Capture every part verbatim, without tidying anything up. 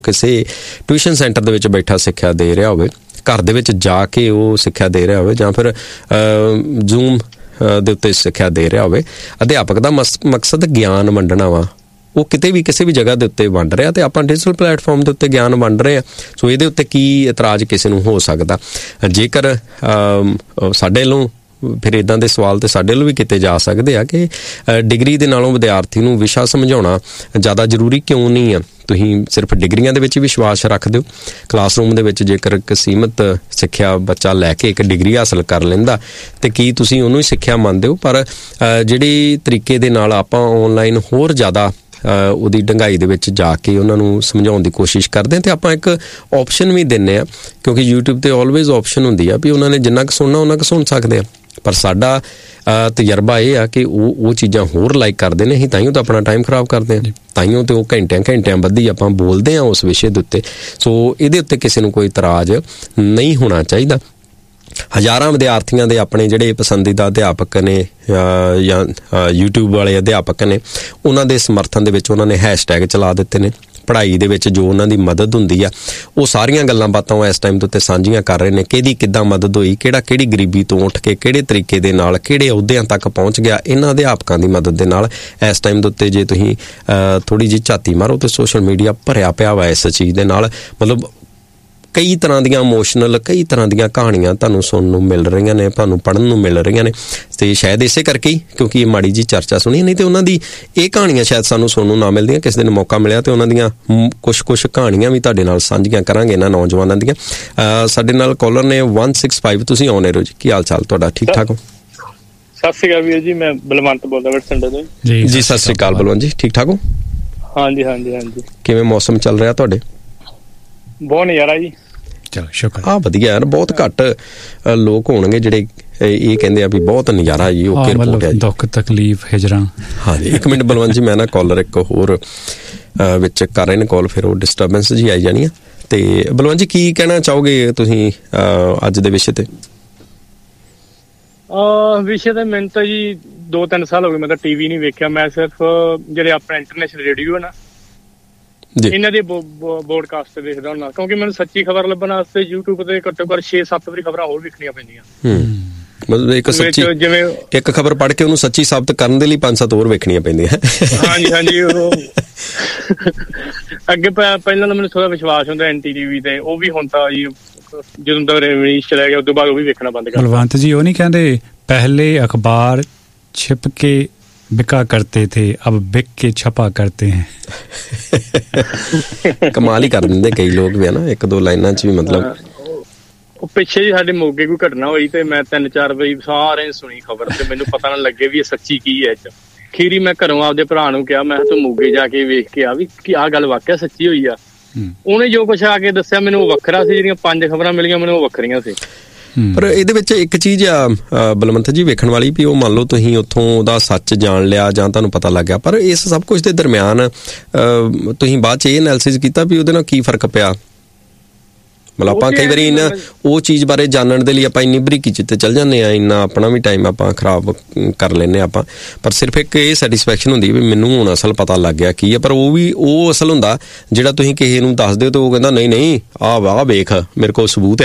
ਕਿਸੇ tuition centre ਦੇ ਵਿੱਚ ਬੈਠਾ ਸਿੱਖਿਆ ਦੇ ਰਿਹਾ ਹੋਵੇ, ਘਰ ਦੇ ਵਿੱਚ ਜਾ ਕੇ ਉਹ ਸਿੱਖਿਆ ਦੇ ਰਿਹਾ ਹੋਵੇ, ਜਾਂ ਫਿਰ ਜ਼ੂਮ ਦੇ ਉੱਤੇ ਸਿੱਖਿਆ ਦੇ ਰਿਹਾ ਹੋਵੇ। ਅਧਿਆਪਕ ਦਾ ਮਸ ਮਕਸਦ ਗਿਆਨ ਵੰਡਣਾ ਵਾ। ਉਹ ਕਿਤੇ ਵੀ ਕਿਸੇ ਵੀ ਜਗ੍ਹਾ ਦੇ ਉੱਤੇ ਵੰਡ ਰਿਹਾ ਅਤੇ ਆਪਾਂ ਡਿਜੀਟਲ ਪਲੇਟਫਾਰਮ ਦੇ ਉੱਤੇ ਗਿਆਨ ਵੰਡ ਰਹੇ ਹਾਂ। ਸੋ ਇਹਦੇ ਉੱਤੇ ਕੀ ਇਤਰਾਜ਼ ਕਿਸੇ ਨੂੰ ਹੋ ਸਕਦਾ? ਜੇਕਰ ਸਾਡੇ ਵੱਲੋਂ ਫਿਰ ਇੱਦਾਂ ਦੇ ਸਵਾਲ ਤਾਂ ਸਾਡੇ ਵੱਲੋਂ ਵੀ ਕੀਤੇ ਜਾ ਸਕਦੇ ਆ ਕਿ ਡਿਗਰੀ ਦੇ ਨਾਲੋਂ ਵਿਦਿਆਰਥੀ ਨੂੰ ਵਿਸ਼ਾ ਸਮਝਾਉਣਾ ਜ਼ਿਆਦਾ ਜ਼ਰੂਰੀ ਕਿਉਂ ਨਹੀਂ ਆ? ਤੁਸੀਂ ਸਿਰਫ ਡਿਗਰੀਆਂ ਦੇ ਵਿੱਚ ਹੀ ਵਿਸ਼ਵਾਸ ਰੱਖਦੇ ਹੋ? ਕਲਾਸਰੂਮ ਦੇ ਵਿੱਚ ਜੇਕਰ ਇੱਕ ਸੀਮਿਤ ਸਿੱਖਿਆ ਬੱਚਾ ਲੈ ਕੇ ਇੱਕ ਡਿਗਰੀ ਹਾਸਲ ਕਰ ਲੈਂਦਾ ਅਤੇ ਕੀ ਤੁਸੀਂ ਉਹਨੂੰ ਹੀ ਸਿੱਖਿਆ ਮੰਨਦੇ ਹੋ? ਪਰ ਜਿਹੜੀ ਤਰੀਕੇ ਦੇ ਨਾਲ ਆਪਾਂ ਔਨਲਾਈਨ ਹੋਰ ਜ਼ਿਆਦਾ ਉਹਦੀ ਡੂੰਘਾਈ ਦੇ ਵਿੱਚ ਜਾ ਕੇ ਉਹਨਾਂ ਨੂੰ ਸਮਝਾਉਣ ਦੀ ਕੋਸ਼ਿਸ਼ ਕਰਦੇ ਹਾਂ, ਅਤੇ ਆਪਾਂ ਇੱਕ ਆਪਸ਼ਨ ਵੀ ਦਿੰਦੇ ਹਾਂ, ਕਿਉਂਕਿ ਯੂਟਿਊਬ 'ਤੇ ਆਲਵੇਜ਼ ਆਪਸ਼ਨ ਹੁੰਦੀ ਆ ਵੀ ਉਹਨਾਂ ਨੇ ਜਿੰਨਾ ਕੁ ਸੁਣਨਾ ਉਹਨਾਂ ਕੁ ਸੁਣ ਸਕਦੇ ਆ। ਪਰ ਸਾਡਾ ਤਜਰਬਾ ਇਹ ਆ ਕਿ ਉਹ ਉਹ ਚੀਜ਼ਾਂ ਹੋਰ ਲਾਈਕ ਕਰਦੇ ਨੇ। ਅਸੀਂ ਤਾਈਓ ਤਾਂ ਆਪਣਾ ਟਾਈਮ ਖਰਾਬ ਕਰਦੇ ਹਾਂ, ਤਾਈਓ ਤਾਂ ਉਹ ਘੰਟਿਆਂ ਘੰਟਿਆਂ ਬੱਧੀ ਆਪਾਂ ਬੋਲਦੇ ਹਾਂ ਉਸ ਵਿਸ਼ੇ ਦੇ ਉੱਤੇ। ਸੋ ਇਹਦੇ ਉੱਤੇ ਕਿਸੇ ਨੂੰ ਕੋਈ ਇਤਰਾਜ਼ ਨਹੀਂ ਹੋਣਾ ਚਾਹੀਦਾ। ਹਜ਼ਾਰਾਂ ਵਿਦਿਆਰਥੀਆਂ ਦੇ ਆਪਣੇ ਜਿਹੜੇ ਪਸੰਦੀਦਾ ਅਧਿਆਪਕ ਨੇ ਜਾਂ ਯੂਟਿਊਬ ਵਾਲੇ ਅਧਿਆਪਕ ਨੇ, ਉਹਨਾਂ ਦੇ ਸਮਰਥਨ ਦੇ ਵਿੱਚ ਉਹਨਾਂ ਨੇ ਹੈਸ਼ਟੈਗ ਚਲਾ ਦਿੱਤੇ ਨੇ। ਪੜ੍ਹਾਈ ਦੇ ਵਿੱਚ ਜੋ ਉਹਨਾਂ ਦੀ ਮਦਦ ਹੁੰਦੀ ਆ ਉਹ ਸਾਰੀਆਂ ਗੱਲਾਂ ਬਾਤਾਂ ਉਹ ਇਸ ਟਾਈਮ ਦੇ ਉੱਤੇ ਸਾਂਝੀਆਂ ਕਰ ਰਹੇ ਨੇ। ਕਿਹਦੀ ਕਿੱਦਾਂ ਮਦਦ ਹੋਈ, ਕਿਹੜਾ ਕਿਹੜੀ ਗਰੀਬੀ ਤੋਂ ਉੱਠ ਕੇ ਕਿਹੜੇ ਤਰੀਕੇ ਦੇ ਨਾਲ ਕਿਹੜੇ ਅਹੁਦਿਆਂ ਤੱਕ ਪਹੁੰਚ ਗਿਆ ਇਹਨਾਂ ਅਧਿਆਪਕਾਂ ਦੀ ਮਦਦ ਦੇ ਨਾਲ। ਇਸ ਟਾਈਮ ਦੇ ਉੱਤੇ ਜੇ ਤੁਸੀਂ ਥੋੜ੍ਹੀ ਜਿਹੀ ਝਾਤੀ ਮਾਰੋ ਤਾਂ ਸੋਸ਼ਲ ਮੀਡੀਆ ਭਰਿਆ ਪਿਆ ਵਾ ਇਸ ਚੀਜ਼ ਦੇ ਨਾਲ। ਮਤਲਬ ਕਈ ਤਰ੍ਹਾਂ ਦੀਆਂ ਇਮੋਸ਼ਨਲ ਕਈ ਤਰ੍ਹਾਂ ਦੀਆਂ ਕਹਾਣੀਆਂ ਤੁਹਾਨੂੰ ਸੁਣਨ ਨੂੰ ਮਿਲ ਰਹੀਆਂ ਨੇ, ਤੁਹਾਨੂੰ ਪੜ੍ਹਨ ਨੂੰ ਮਿਲ ਰਹੀਆਂ ਨੇ। ਅਤੇ ਸ਼ਾਇਦ ਇਸੇ ਕਰਕੇ ਹੀ ਕਿਉਂਕਿ ਇਹ ਮਾੜੀ ਜਿਹੀ ਚਰਚਾ ਸੁਣੀ, ਨਹੀਂ ਤਾਂ ਉਹਨਾਂ ਦੀ ਇਹ ਕਹਾਣੀਆਂ ਸ਼ਾਇਦ ਸਾਨੂੰ ਸੁਣਨ ਨੂੰ ਨਾ ਮਿਲਦੀਆਂ। ਕਿਸੇ ਦਿਨ ਮੌਕਾ ਮਿਲਿਆ ਤਾਂ ਉਹਨਾਂ ਦੀਆਂ ਕੁਛ ਕੁਛ ਕਹਾਣੀਆਂ ਵੀ ਤੁਹਾਡੇ ਨਾਲ ਸਾਂਝੀਆਂ ਕਰਾਂਗੇ ਇਹਨਾਂ ਨੌਜਵਾਨਾਂ ਦੀਆਂ। ਸਾਡੇ ਨਾਲ ਕਾਲਰ ਨੇ ਵਨ ਸਿਕਸ ਫਾਈਵ। ਤੁਸੀਂ ਆਨ 에ਅਰ ਹੋ ਜੀ, ਕੀ ਹਾਲ ਚਾਲ ਤੁਹਾਡਾ? ਠੀਕ ਠਾਕ ਹੋ? ਸਤਿ ਸ਼੍ਰੀ ਅਕਾਲ ਵੀਰ ਜੀ, ਮੈਂ ਬਲਵੰਤ ਬੋਲਦਾ ਬਠਿੰਡੇ ਤੋਂ ਜੀ। ਜੀ ਸਤਿ ਸ਼੍ਰੀ ਅਕਾਲ ਬਲਵੰਤ ਜੀ, ਠੀਕ ਠਾਕ ਹੋ? ਹਾਂਜੀ ਹਾਂਜੀ ਹਾਂਜੀ। ਕਿਵੇਂ ਮੌਸਮ ਚੱਲ ਰਿਹਾ ਤੁਹਾਡੇ? ਬਹੁਤ ਨਜ਼ਾਰਾ ਜੀ। ਚਲੋ ਸ਼ੁਕਰ। ਹਾਂ ਵਧੀਆ ਯਾਰ, ਬਹੁਤ ਘੱਟ ਲੋਕ ਹੋਣਗੇ ਜਿਹੜੇ ਇਹ ਕਹਿੰਦੇ ਆ ਵੀ ਬਹੁਤ ਨਜ਼ਾਰਾ ਜੀ। ਓਕੇ ਰਿਪੋਰਟ ਹੈ। ਦੁੱਖ ਤਕਲੀਫ ਹਿਜਰਾਂ। ਹਾਂਜੀ ਇੱਕ ਮਿੰਟ ਬਲਵੰਤ ਜੀ, ਮੈਂ ਨਾ ਕਾਲਰ ਇੱਕ ਹੋਰ ਵਿੱਚ ਕਰ ਰਹੇ ਨੇ ਕਾਲ, ਫਿਰ ਉਹ ਡਿਸਟਰਬੈਂਸ ਜੀ ਆਈ ਜਾਣੀ ਆ। ਤੇ ਬਲਵੰਤ ਜੀ ਕੀ ਕਹਿਣਾ ਚਾਹੋਗੇ ਤੁਸੀਂ ਅੱਜ ਦੇ ਵਿਸ਼ੇ ਤੇ? ਵਿਸ਼ੇ ਤੇ ਮੈਨੂੰ ਤਾਂ ਜੀ ਦੋ ਤਿੰਨ ਸਾਲ ਹੋ ਗਏ ਮੈਂ ਤਾਂ ਟੀ ਵੀ ਨਹੀਂ ਵੇਖਿਆ। ਮੈਂ ਸਿਰਫ ਜਿਹੜੇ ਆਪਣਾ ਇੰਟਰਨੈਸ਼ਨਲ ਰੇਡੀਓ ਹੈ ਨਾ ਇਹਨਾਂ ਦੇ ਬੋਡਕਾਸਟ ਦੇਖਦਾ ਹੁੰਦਾ, ਕਿਉਂਕਿ ਮੈਨੂੰ ਸੱਚੀ ਖਬਰ ਲੱਭਣ ਵਾਸਤੇ ਯੂਟਿਊਬ ਤੇ ਘੱਟੋ ਘੱਟ ਛੇ ਸੱਤ ਵਾਰੀ ਖਬਰਾਂ ਹੋਰ ਵੇਖਣੀਆਂ ਪੈਂਦੀਆਂ। ਮਤਲਬ ਇੱਕ ਸੱਚੀ ਜਿਵੇਂ ਇੱਕ ਖਬਰ ਪੜ੍ਹ ਕੇ ਉਹਨੂੰ ਸੱਚੀ ਸਾਬਤ ਕਰਨ ਦੇ ਲਈ ਪੰਜ ਸੱਤ ਹੋਰ ਵੇਖਣੀਆਂ ਪੈਂਦੀਆਂ। ਹਾਂਜੀ ਹਾਂਜੀ। ਉਹ ਅੱਗੇ ਪਹਿਲਾਂ ਤਾਂ ਮੈਨੂੰ ਥੋੜਾ ਵਿਸ਼ਵਾਸ ਹੁੰਦਾ ਐਨ ਟੀ ਵੀ ਤੇ, ਉਹ ਵੀ ਹੁਣ ਤਾਂ ਜੀ ਜਦੋਂ ਤੱਕ ਰਵੀਸ਼ ਚਲਾ ਗਿਆ ਉਸ ਤੋਂ ਬਾਅਦ ਉਹ ਵੀ ਵੇਖਣਾ ਬੰਦ ਕਰ। ਬਲਵੰਤ ਜੀ ਉਹ ਨਹੀਂ ਕਹਿੰਦੇ ਪਹਿਲੇ ਅਖਬਾਰ ਛਿਪ ਕੇ बिका करते थे, अब बिक के छपा करते हैं। कमाल ही कर दिंदे कई लोग भी है ना एक दो लाइनां च भी। मतलब ਪਿੱਛੇ ਜੀ ਸਾਡੇ ਮੋਗੇ ਕੋਈ ਘਟਨਾ ਹੋਈ ਤੇ ਮੈਂ ਤਿੰਨ ਚਾਰ ਵਾਰੀ ਸਾਰੇ ਸੁਣੀ ਖਬਰ ਤੇ ਮੈਨੂੰ ਪਤਾ ਨਾ ਲੱਗੇ ਵੀ ਇਹ ਸੱਚੀ ਕੀ ਹੈ। ਚ ਖੀਰੀ ਮੈਂ ਘਰੋਂ ਆਪਦੇ ਭਰਾ ਨੂੰ ਕਿਹਾ, ਮੈਂ ਤੂੰ ਮੋਗੇ ਜਾ ਕੇ ਵੇਖ ਕੇ ਆ ਵੀ ਕਿ ਆਹ ਗੱਲ ਵਾਕਿਆ ਸੱਚੀ ਹੋਈ ਆ। ਉਹਨੇ ਜੋ ਕੁਛ ਆ ਕੇ ਦੱਸਿਆ ਮੈਨੂੰ ਉਹ ਵੱਖਰਾ ਸੀ, ਜਿਹੜੀਆਂ ਪੰਜ ਖਬਰਾਂ ਮਿਲੀਆਂ ਮੈਨੂੰ ਉਹ ਵੱਖਰੀਆਂ ਸੀ। ਪਰ ਇਹਦੇ ਵਿੱਚ ਇੱਕ ਚੀਜ਼ ਆ ਬਲਵੰਤ ਜੀ ਵੇਖਣ ਵਾਲੀ ਵੀ ਉਹ ਮੰਨ ਲਓ ਤੁਸੀਂ ਉੱਥੋਂ ਉਹਦਾ ਸੱਚ ਜਾਣ ਲਿਆ ਜਾਂ ਤੁਹਾਨੂੰ ਪਤਾ ਲੱਗ ਗਿਆ, ਪਰ ਇਸ ਸਭ ਕੁਝ ਦੇ ਦਰਮਿਆਨ ਤੁਸੀਂ ਬਾਅਦ 'ਚ ਇਹ ਐਨਾਲਿਸਿਸ ਕੀਤਾ ਵੀ ਉਹਦੇ ਨਾਲ ਕੀ ਫਰਕ ਪਿਆ? ਮਤਲਬ ਆਪਾਂ ਕਈ ਵਾਰੀ ਇਹਨਾਂ ਉਹ ਚੀਜ਼ ਬਾਰੇ ਜਾਣਨ ਦੇ ਲਈ ਆਪਾਂ ਇੰਨੀ ਬਰੀਕੀ 'ਚ ਤੇ ਚੱਲ ਜਾਂਦੇ ਹਾਂ, ਇੰਨਾ ਆਪਣਾ ਵੀ ਟਾਈਮ ਆਪਾਂ ਖਰਾਬ ਕਰ ਲੈਂਦੇ ਹਾਂ ਆਪਾਂ। ਪਰ ਸਿਰਫ ਇੱਕ ਇਹ ਸੈਟਿਸਫੈਕਸ਼ਨ ਹੁੰਦੀ ਵੀ ਮੈਨੂੰ ਹੁਣ ਅਸਲ ਪਤਾ ਲੱਗ ਗਿਆ ਕੀ ਹੈ। ਪਰ ਉਹ ਵੀ ਉਹ ਅਸਲ ਹੁੰਦਾ ਜਿਹੜਾ ਤੁਸੀਂ ਕਿਸੇ ਨੂੰ ਦੱਸਦੇ ਹੋ ਤਾਂ ਉਹ ਕਹਿੰਦਾ ਨਹੀਂ ਨਹੀਂ ਆਹ ਵਾਹ ਵੇਖ ਮੇਰੇ ਕੋਲ ਸਬੂਤ ਆ।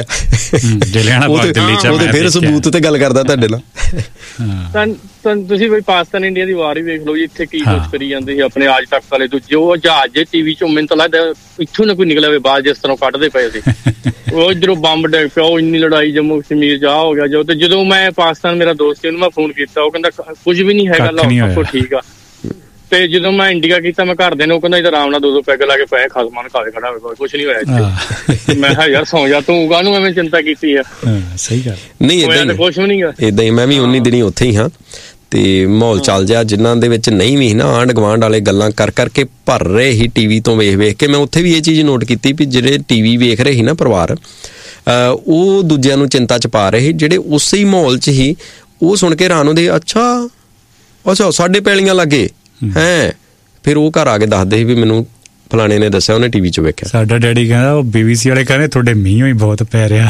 ਉਹਦੇ ਫਿਰ ਸਬੂਤ ਤੇ ਗੱਲ ਕਰਦਾ ਤੁਹਾਡੇ ਨਾਲ। ਤੁਸੀਂ ਬਈ ਪਾਕਿਸਤਾਨ ਇੰਡੀਆ ਦੀ ਵਾਰ ਹੀ ਵੇਖ ਲਓ ਜੀ, ਇੱਥੇ ਕੀ ਕੁਛ ਕਰੀ ਜਾਂਦੇ ਸੀ ਆਪਣੇ ਆਜ ਤੱਕ ਵਾਲੇ ਤੋਂ। ਜੋ ਜਹਾਜ਼ ਟੀ ਵੀ ਚੋਂ ਮੈਨੂੰ ਤਾਂ ਲੱਗਦਾ ਇੱਥੋਂ ਨਾ ਕੋਈ ਨਿਕਲਿਆ ਹੋਵੇ ਬਾਹਰ, ਜਿਸ ਤਰ੍ਹਾਂ ਕੱਢਦੇ ਪਏ ਸੀ। ਉਹ ਇੱਧਰੋਂ ਬੰਬ ਡਿੱਗ ਪਿਆ, ਉਹ ਇੰਨੀ ਲੜਾਈ ਜੰਮੂ ਕਸ਼ਮੀਰ ਜਾ ਹੋ ਗਿਆ ਜੋ। ਤੇ ਜਦੋਂ ਮੈਂ ਪਾਕਿਸਤਾਨ ਮੇਰਾ ਦੋਸਤ ਸੀ ਉਹਨੂੰ ਮੈਂ ਫੋਨ ਕੀਤਾ, ਉਹ ਕਹਿੰਦਾ ਕੁਝ ਵੀ ਨਹੀਂ ਹੈਗਾ, ਸਭ ਕੁਛ ਠੀਕ ਆ। ਤੇ ਜਦੋਂ ਮੈਂ ਇੰਡੀਆ ਕੀਤਾ ਮੈਂ ਘਰਦਿਆਂ ਨੂੰ ਕਹਿੰਦਾ ਆਰਾਮ ਨਾਲ ਦੋ ਦੋ ਪੈਗ ਲਾ ਕੇ ਪਏ ਖਸਮਾਨ ਖਾਵੇ ਖੜਾ ਹੋਵੇ, ਕੁਛ ਨੀ ਹੋਇਆ ਇੱਥੇ। ਮੈਂ ਕਿਹਾ ਯਾਰ ਸੌਂ ਜਾ ਤੂੰ, ਕਾਹਨੂੰ ਐਵੇਂ ਚਿੰਤਾ ਕੀਤੀ ਆ? ਸਹੀ ਗੱਲ ਨਹੀਂ, ਏਦਾਂ ਕੁਛ ਵੀ ਨੀ ਗਾ। ਏਦਾਂ ਹੀ ਮੈਂ ਵੀ ਉਨੀ ਦਿਨੀ ਉੱਥੇ ਹੀ ਹਾਂ ਤੇ ਮਾਹੌਲ ਚੱਲ ਜਾ ਜਿਨ੍ਹਾਂ ਦੇ ਵਿੱਚ ਨਹੀਂ ਵੀ ਨਾ ਆਂਢ ਗੁਆਂਢ ਵਾਲੇ ਗੱਲਾਂ ਕਰ ਕਰਕੇ ਭਰ ਰਹੇ ਸੀ ਟੀ ਵੀ ਤੋਂ ਵੇਖ ਵੇਖ ਕੇ। ਮੈਂ ਉੱਥੇ ਵੀ ਇਹ ਚੀਜ਼ ਨੋਟ ਕੀਤੀ ਵੀ ਜਿਹੜੇ ਟੀ ਵੀ ਵੇਖ ਰਹੇ ਸੀ ਨਾ ਪਰਿਵਾਰ, ਉਹ ਦੂਜਿਆਂ ਨੂੰ ਚਿੰਤਾ ਚ ਪਾ ਰਹੇ ਜਿਹੜੇ ਉਸੇ ਹੀ ਮਾਹੌਲ ਚ ਹੀ। ਉਹ ਸੁਣ ਕੇ ਹੈਰਾਨ ਹੁੰਦੇ, ਅੱਛਾ ਅੱਛਾ ਸਾਡੇ ਪੈਲੀਆਂ ਲੱਗੇ ਹੈਂ। ਫਿਰ ਉਹ ਘਰ ਆ ਕੇ ਦੱਸਦੇ ਸੀ ਵੀ ਮੈਨੂੰ ਫਲਾਣੇ ਨੇ ਦੱਸਿਆ, ਉਹਨੇ ਟੀਵੀ 'ਚ ਵੇਖਿਆ। ਸਾਡਾ ਡੈਡੀ ਕਹਿੰਦਾ ਉਹ ਬੀਬੀਸੀ ਵਾਲੇ ਕਹਿੰਦੇ ਤੁਹਾਡੇ ਮੀਂਹ ਹੀ ਬਹੁਤ ਪੈ ਰਿਹਾ।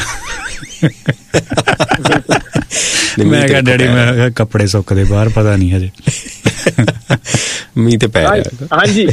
ਮੈਂ ਕਿਹਾ ਡੈਡੀ ਮੈਂ ਕੱਪੜੇ ਸੁੱਕਦੇ ਬਾਹਰ, ਪਤਾ ਨਹੀਂ ਹਜੇ ਮੀਂਹ ਤੇ ਪੈ ਰਿਹਾ। ਹਾਂਜੀ,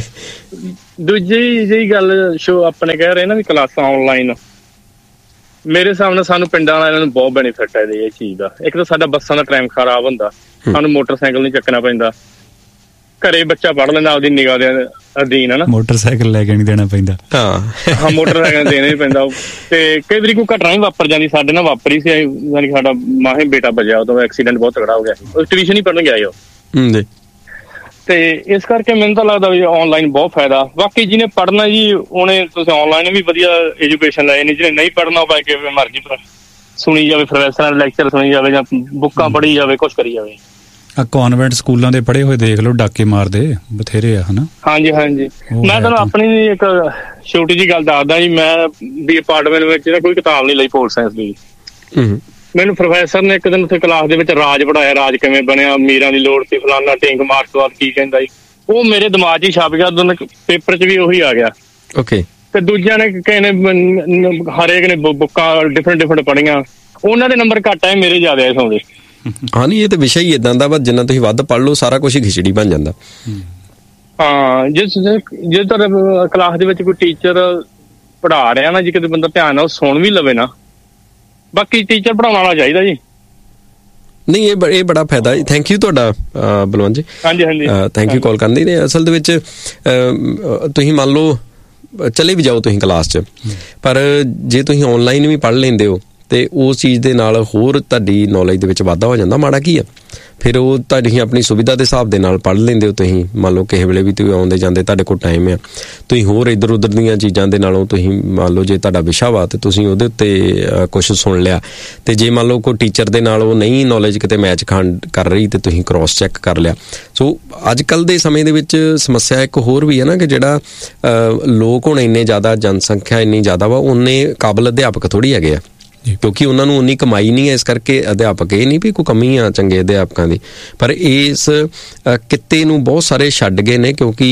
ਦੂਜੀ ਜਿਹੀ ਗੱਲ ਸ਼ੋ ਆਪਣੇ ਕਹਿ ਰਹੇ ਨਾ ਵੀ ਕਲਾਸਾਂ ਆਨਲਾਈਨ, ਮੇਰੇ ਹਿਸਾਬ ਨਾਲ ਸਾਨੂੰ ਪਿੰਡਾਂ ਵਾਲਿਆਂ ਨੂੰ ਬਹੁਤ ਬੈਨੀਫਿਟ ਹੈ ਇਹ ਚੀਜ਼ ਦਾ। ਇੱਕ ਤਾਂ ਸਾਡਾ ਬੱਸਾਂ ਦਾ ਟਾਈਮ ਖਰਾਬ ਹੁੰਦਾ, ਸਾਨੂੰ ਮੋਟਰਸਾਈਕਲ ਨਹੀਂ ਚੱਕਣਾ ਪੈਂਦਾ, ਘਰੇ ਬੱਚਾ ਪੜ੍ਹ ਲੈਂਦਾ ਆਪਦੀ ਨਿਗਾਹ ਦੇ ਅਧੀਨ, ਹੈ ਨਾ। ਮੋਟਰਸਾਈਕਲ ਲੈ ਕੇ ਨਹੀਂ ਦੇਣਾ ਪੈਂਦਾ। ਹਾਂ ਹਾਂ ਮੋਟਰਸਾਈਕਲ ਦੇਣਾ ਹੀ ਪੈਂਦਾ। ਤੇ ਕਈ ਵਾਰੀ ਕੋਈ ਘਟਨਾ ਵੀ ਵਾਪਰ ਜਾਂਦੀ, ਸਾਡੇ ਨਾਲ ਵਾਪਰੀ ਸੀ, ਯਾਨੀ ਸਾਡਾ ਮਾਹੇ ਬੇਟਾ ਬਚਿਆ, ਉਦੋਂ ਐਕਸੀਡੈਂਟ ਬਹੁਤ ਤਗੜਾ ਹੋ ਗਿਆ ਸੀ, ਉਹ ਟਿਊਸ਼ਨ ਹੀ ਪੜ੍ਹਨ ਗਿਆ ਸੀ ਉਹ। ਤੇ ਇਸ ਕਰਕੇ ਮੈਨੂੰ ਤਾਂ ਲੱਗਦਾ ਵੀ ਆਨਲਾਈਨ ਬਹੁਤ ਫਾਇਦਾ। ਬਾਕੀ ਜਿਹਨੇ ਪੜ੍ਹਨਾ ਜੀ ਉਹਨੇ ਤੁਸੀਂ ਆਨਲਾਈਨ ਵੀ ਵਧੀਆ ਐਜੂਕੇਸ਼ਨ ਲੈ ਨਹੀਂ, ਜਿਹਨੇ ਨਹੀਂ ਪੜ੍ਹਨਾ ਉਹ ਭਾਵੇਂ ਕਿਵੇਂ ਮਰਜ਼ੀ ਸੁਣੀ ਜਾਵੇ, ਪ੍ਰੋਫੈਸਰਾਂ ਦੇ ਲੈਕਚਰ ਸੁਣੀ ਜਾਵੇ ਜਾਂ ਬੁੱਕਾਂ ਪੜ੍ਹੀ ਜਾਵੇ, ਕੁਛ ਕਰੀ ਜਾਵੇ। ਆ ਕਨਵੈਂਟ ਸਕੂਲਾਂ ਦੇ ਪੜ੍ਹੇ ਹੋਏ ਦੇਖ ਲਓ, ਡਾਕੇ ਮਾਰਦੇ ਬਥੇਰੇ ਆ, ਹਨਾ। ਹਾਂਜੀ ਹਾਂਜੀ, ਮੈਂ ਤੁਹਾਨੂੰ ਆਪਣੀ ਇੱਕ ਛੋਟੀ ਜਿਹੀ ਗੱਲ ਦੱਸਦਾ ਜੀ। ਮੈਂ ਵੀ ਅਪਾਰਟਮੈਂਟ ਵਿੱਚ ਨਾ ਕੋਈ ਕਿਤਾਬ ਨਹੀਂ ਲਈ ਪੋਲ ਸਾਇੰਸ ਦੀ। ਮੈਨੂੰ ਪ੍ਰੋਫੈਸਰ ਨੇ ਇੱਕ ਦਿਨ ਉੱਥੇ ਕਲਾਸ ਦੇ ਵਿੱਚ ਰਾਜ ਪੜ੍ਹਾਇਆ, ਰਾਜ ਕਿਵੇਂ ਬਣਿਆ, ਮੀਰਾਂ ਦੀ ਲੋੜ ਸੀ, ਫਲਾਨਾ ਟਿੰਕ ਮਾਰਕਸਵਾਦ ਕੀ ਕਹਿੰਦਾ ਜੀ, ਉਹ ਮੇਰੇ ਦਿਮਾਗ 'ਚ ਹੀ ਛਪ ਗਿਆ। ਉਦੋਂ ਪੇਪਰ 'ਚ ਵੀ ਉਹੀ ਆ ਗਿਆ। ਓਕੇ। ਤੇ ਦੂਜਿਆਂ ਨੇ ਕਿਸੇ ਨੇ ਹਰੇਕ ਨੇ ਬੁੱਕਾਂ ਡਿਫਰੈਂਟ ਡਿਫਰੈਂਟ ਪੜ੍ਹੀਆਂ, ਉਹਨਾਂ ਦੇ ਨੰਬਰ ਘੱਟ ਆਏ, ਮੇਰੇ ਜ਼ਿਆਦਾ ਆਏ ਸੌਂਦੇ। ਹਾਂ ਨਹੀਂ, ਇਹ ਤਾਂ ਵਿਸ਼ਾ ਹੀ ਏਦਾਂ ਦਾ ਵਾ, ਜਿੰਨਾ ਤੁਸੀਂ ਵੱਧ ਪੜ੍ਹ ਲਓ ਸਾਰਾ ਕੁਛ ਹੀ ਖਿਚੜੀ ਬਣ ਜਾਂਦਾ। ਹਾਂ, ਜੇ ਜੇ ਤੁਹਾਡੇ ਕਲਾਸ ਦੇ ਵਿੱਚ ਕੋਈ ਟੀਚਰ ਪੜ੍ਹਾ ਰਿਹਾ ਨਾ, ਜੇ ਕਿਤੇ ਬੰਦਾ ਧਿਆਨ ਨਾਲ ਸੁਣ ਵੀ ਲਵੇ ਨਾ, ਬਾਕੀ ਟੀਚਰ ਪੜ੍ਹਾਉਣ ਵਾਲਾ ਚਾਹੀਦਾ ਜੀ। ਨਹੀਂ ਇਹ ਇਹ ਬੜਾ ਫਾਇਦਾ। ਥੈਂਕ ਯੂ ਤੁਹਾਡਾ ਬਲਵੰਤ ਜੀ। ਹਾਂਜੀ ਹਾਂਜੀ, ਥੈਂਕ ਯੂ ਕਾਲ ਕਰਨ ਦੀ। ਅਸਲ ਦੇ ਵਿੱਚ ਤੁਸੀਂ ਮੰਨ ਲਓ ਚਲੇ ਵੀ ਜਾਓ ਤੁਸੀਂ ਕਲਾਸ 'ਚ, ਪਰ ਜੇ ਤੁਸੀਂ ਆਨਲਾਈਨ ਵੀ ਪੜ੍ਹ ਲੈਂਦੇ ਹੋ ਤੇ ਉਸ ਚੀਜ਼ ਦੇ ਨਾਲ ਹੋਰ ਤੁਹਾਡੀ ਨੌਲੇਜ ਦੇ ਵਿੱਚ ਵਾਧਾ ਹੋ ਜਾਂਦਾ। ਮਾੜਾ ਕੀ ਆ, ਫਿਰ ਉਹ ਤੁਹਾਡੀ ਆਪਣੀ ਸੁਵਿਧਾ ਦੇ ਹਿਸਾਬ ਦੇ ਨਾਲ ਪੜ੍ਹ ਲੈਂਦੇ ਹੋ ਤੁਸੀਂ। ਮੰਨ ਲਓ ਕਿਸੇ ਵੇਲੇ ਵੀ ਤੁਸੀਂ ਆਉਂਦੇ ਜਾਂਦੇ, ਤੁਹਾਡੇ ਕੋਲ ਟਾਈਮ ਆ, ਤੁਸੀਂ ਹੋਰ ਇੱਧਰ ਉੱਧਰ ਦੀਆਂ ਚੀਜ਼ਾਂ ਦੇ ਨਾਲੋਂ ਤੁਸੀਂ ਮੰਨ ਲਓ ਜੇ ਤੁਹਾਡਾ ਵਿਸ਼ਾ ਵਾ ਤੇ ਤੁਸੀਂ ਉਹਦੇ ਉੱਤੇ ਕੁਛ ਸੁਣ ਲਿਆ, ਤੇ ਜੇ ਮੰਨ ਲਓ ਕੋਈ ਟੀਚਰ ਦੇ ਨਾਲ ਉਹ ਨਹੀਂ ਨੌਲੇਜ ਕਿਤੇ ਮੈਚ ਖਾਣ ਕਰ ਰਹੀ ਤੇ ਤੁਸੀਂ ਕ੍ਰੋਸ ਚੈੱਕ ਕਰ ਲਿਆ। ਸੋ ਅੱਜ ਕੱਲ੍ਹ ਦੇ ਸਮੇਂ ਦੇ ਵਿੱਚ ਸਮੱਸਿਆ ਇੱਕ ਹੋਰ ਵੀ ਹੈ ਨਾ, ਕਿ ਜਿਹੜਾ ਲੋਕ ਹੁਣ ਇੰਨੇ ਜ਼ਿਆਦਾ, ਜਨਸੰਖਿਆ ਇੰਨੀ ਜ਼ਿਆਦਾ ਵਾ, ਉਨੇ ਕਾਬਲ ਅਧਿਆਪਕ ਥੋੜ੍ਹੀ ਹੈਗੇ ਆ, ਕਿਉਂਕਿ ਉਹਨਾਂ ਨੂੰ ਉਨੀ ਕਮਾਈ ਨਹੀਂ ਹੈ। ਇਸ ਕਰਕੇ ਅਧਿਆਪਕ, ਇਹ ਨਹੀਂ ਵੀ ਕੋਈ ਕਮੀ ਆ ਚੰਗੇ ਅਧਿਆਪਕਾਂ ਦੀ, ਪਰ ਇਸ ਕਿੱਤੇ ਨੂੰ ਬਹੁਤ ਸਾਰੇ ਛੱਡ ਗਏ ਨੇ, ਕਿਉਂਕਿ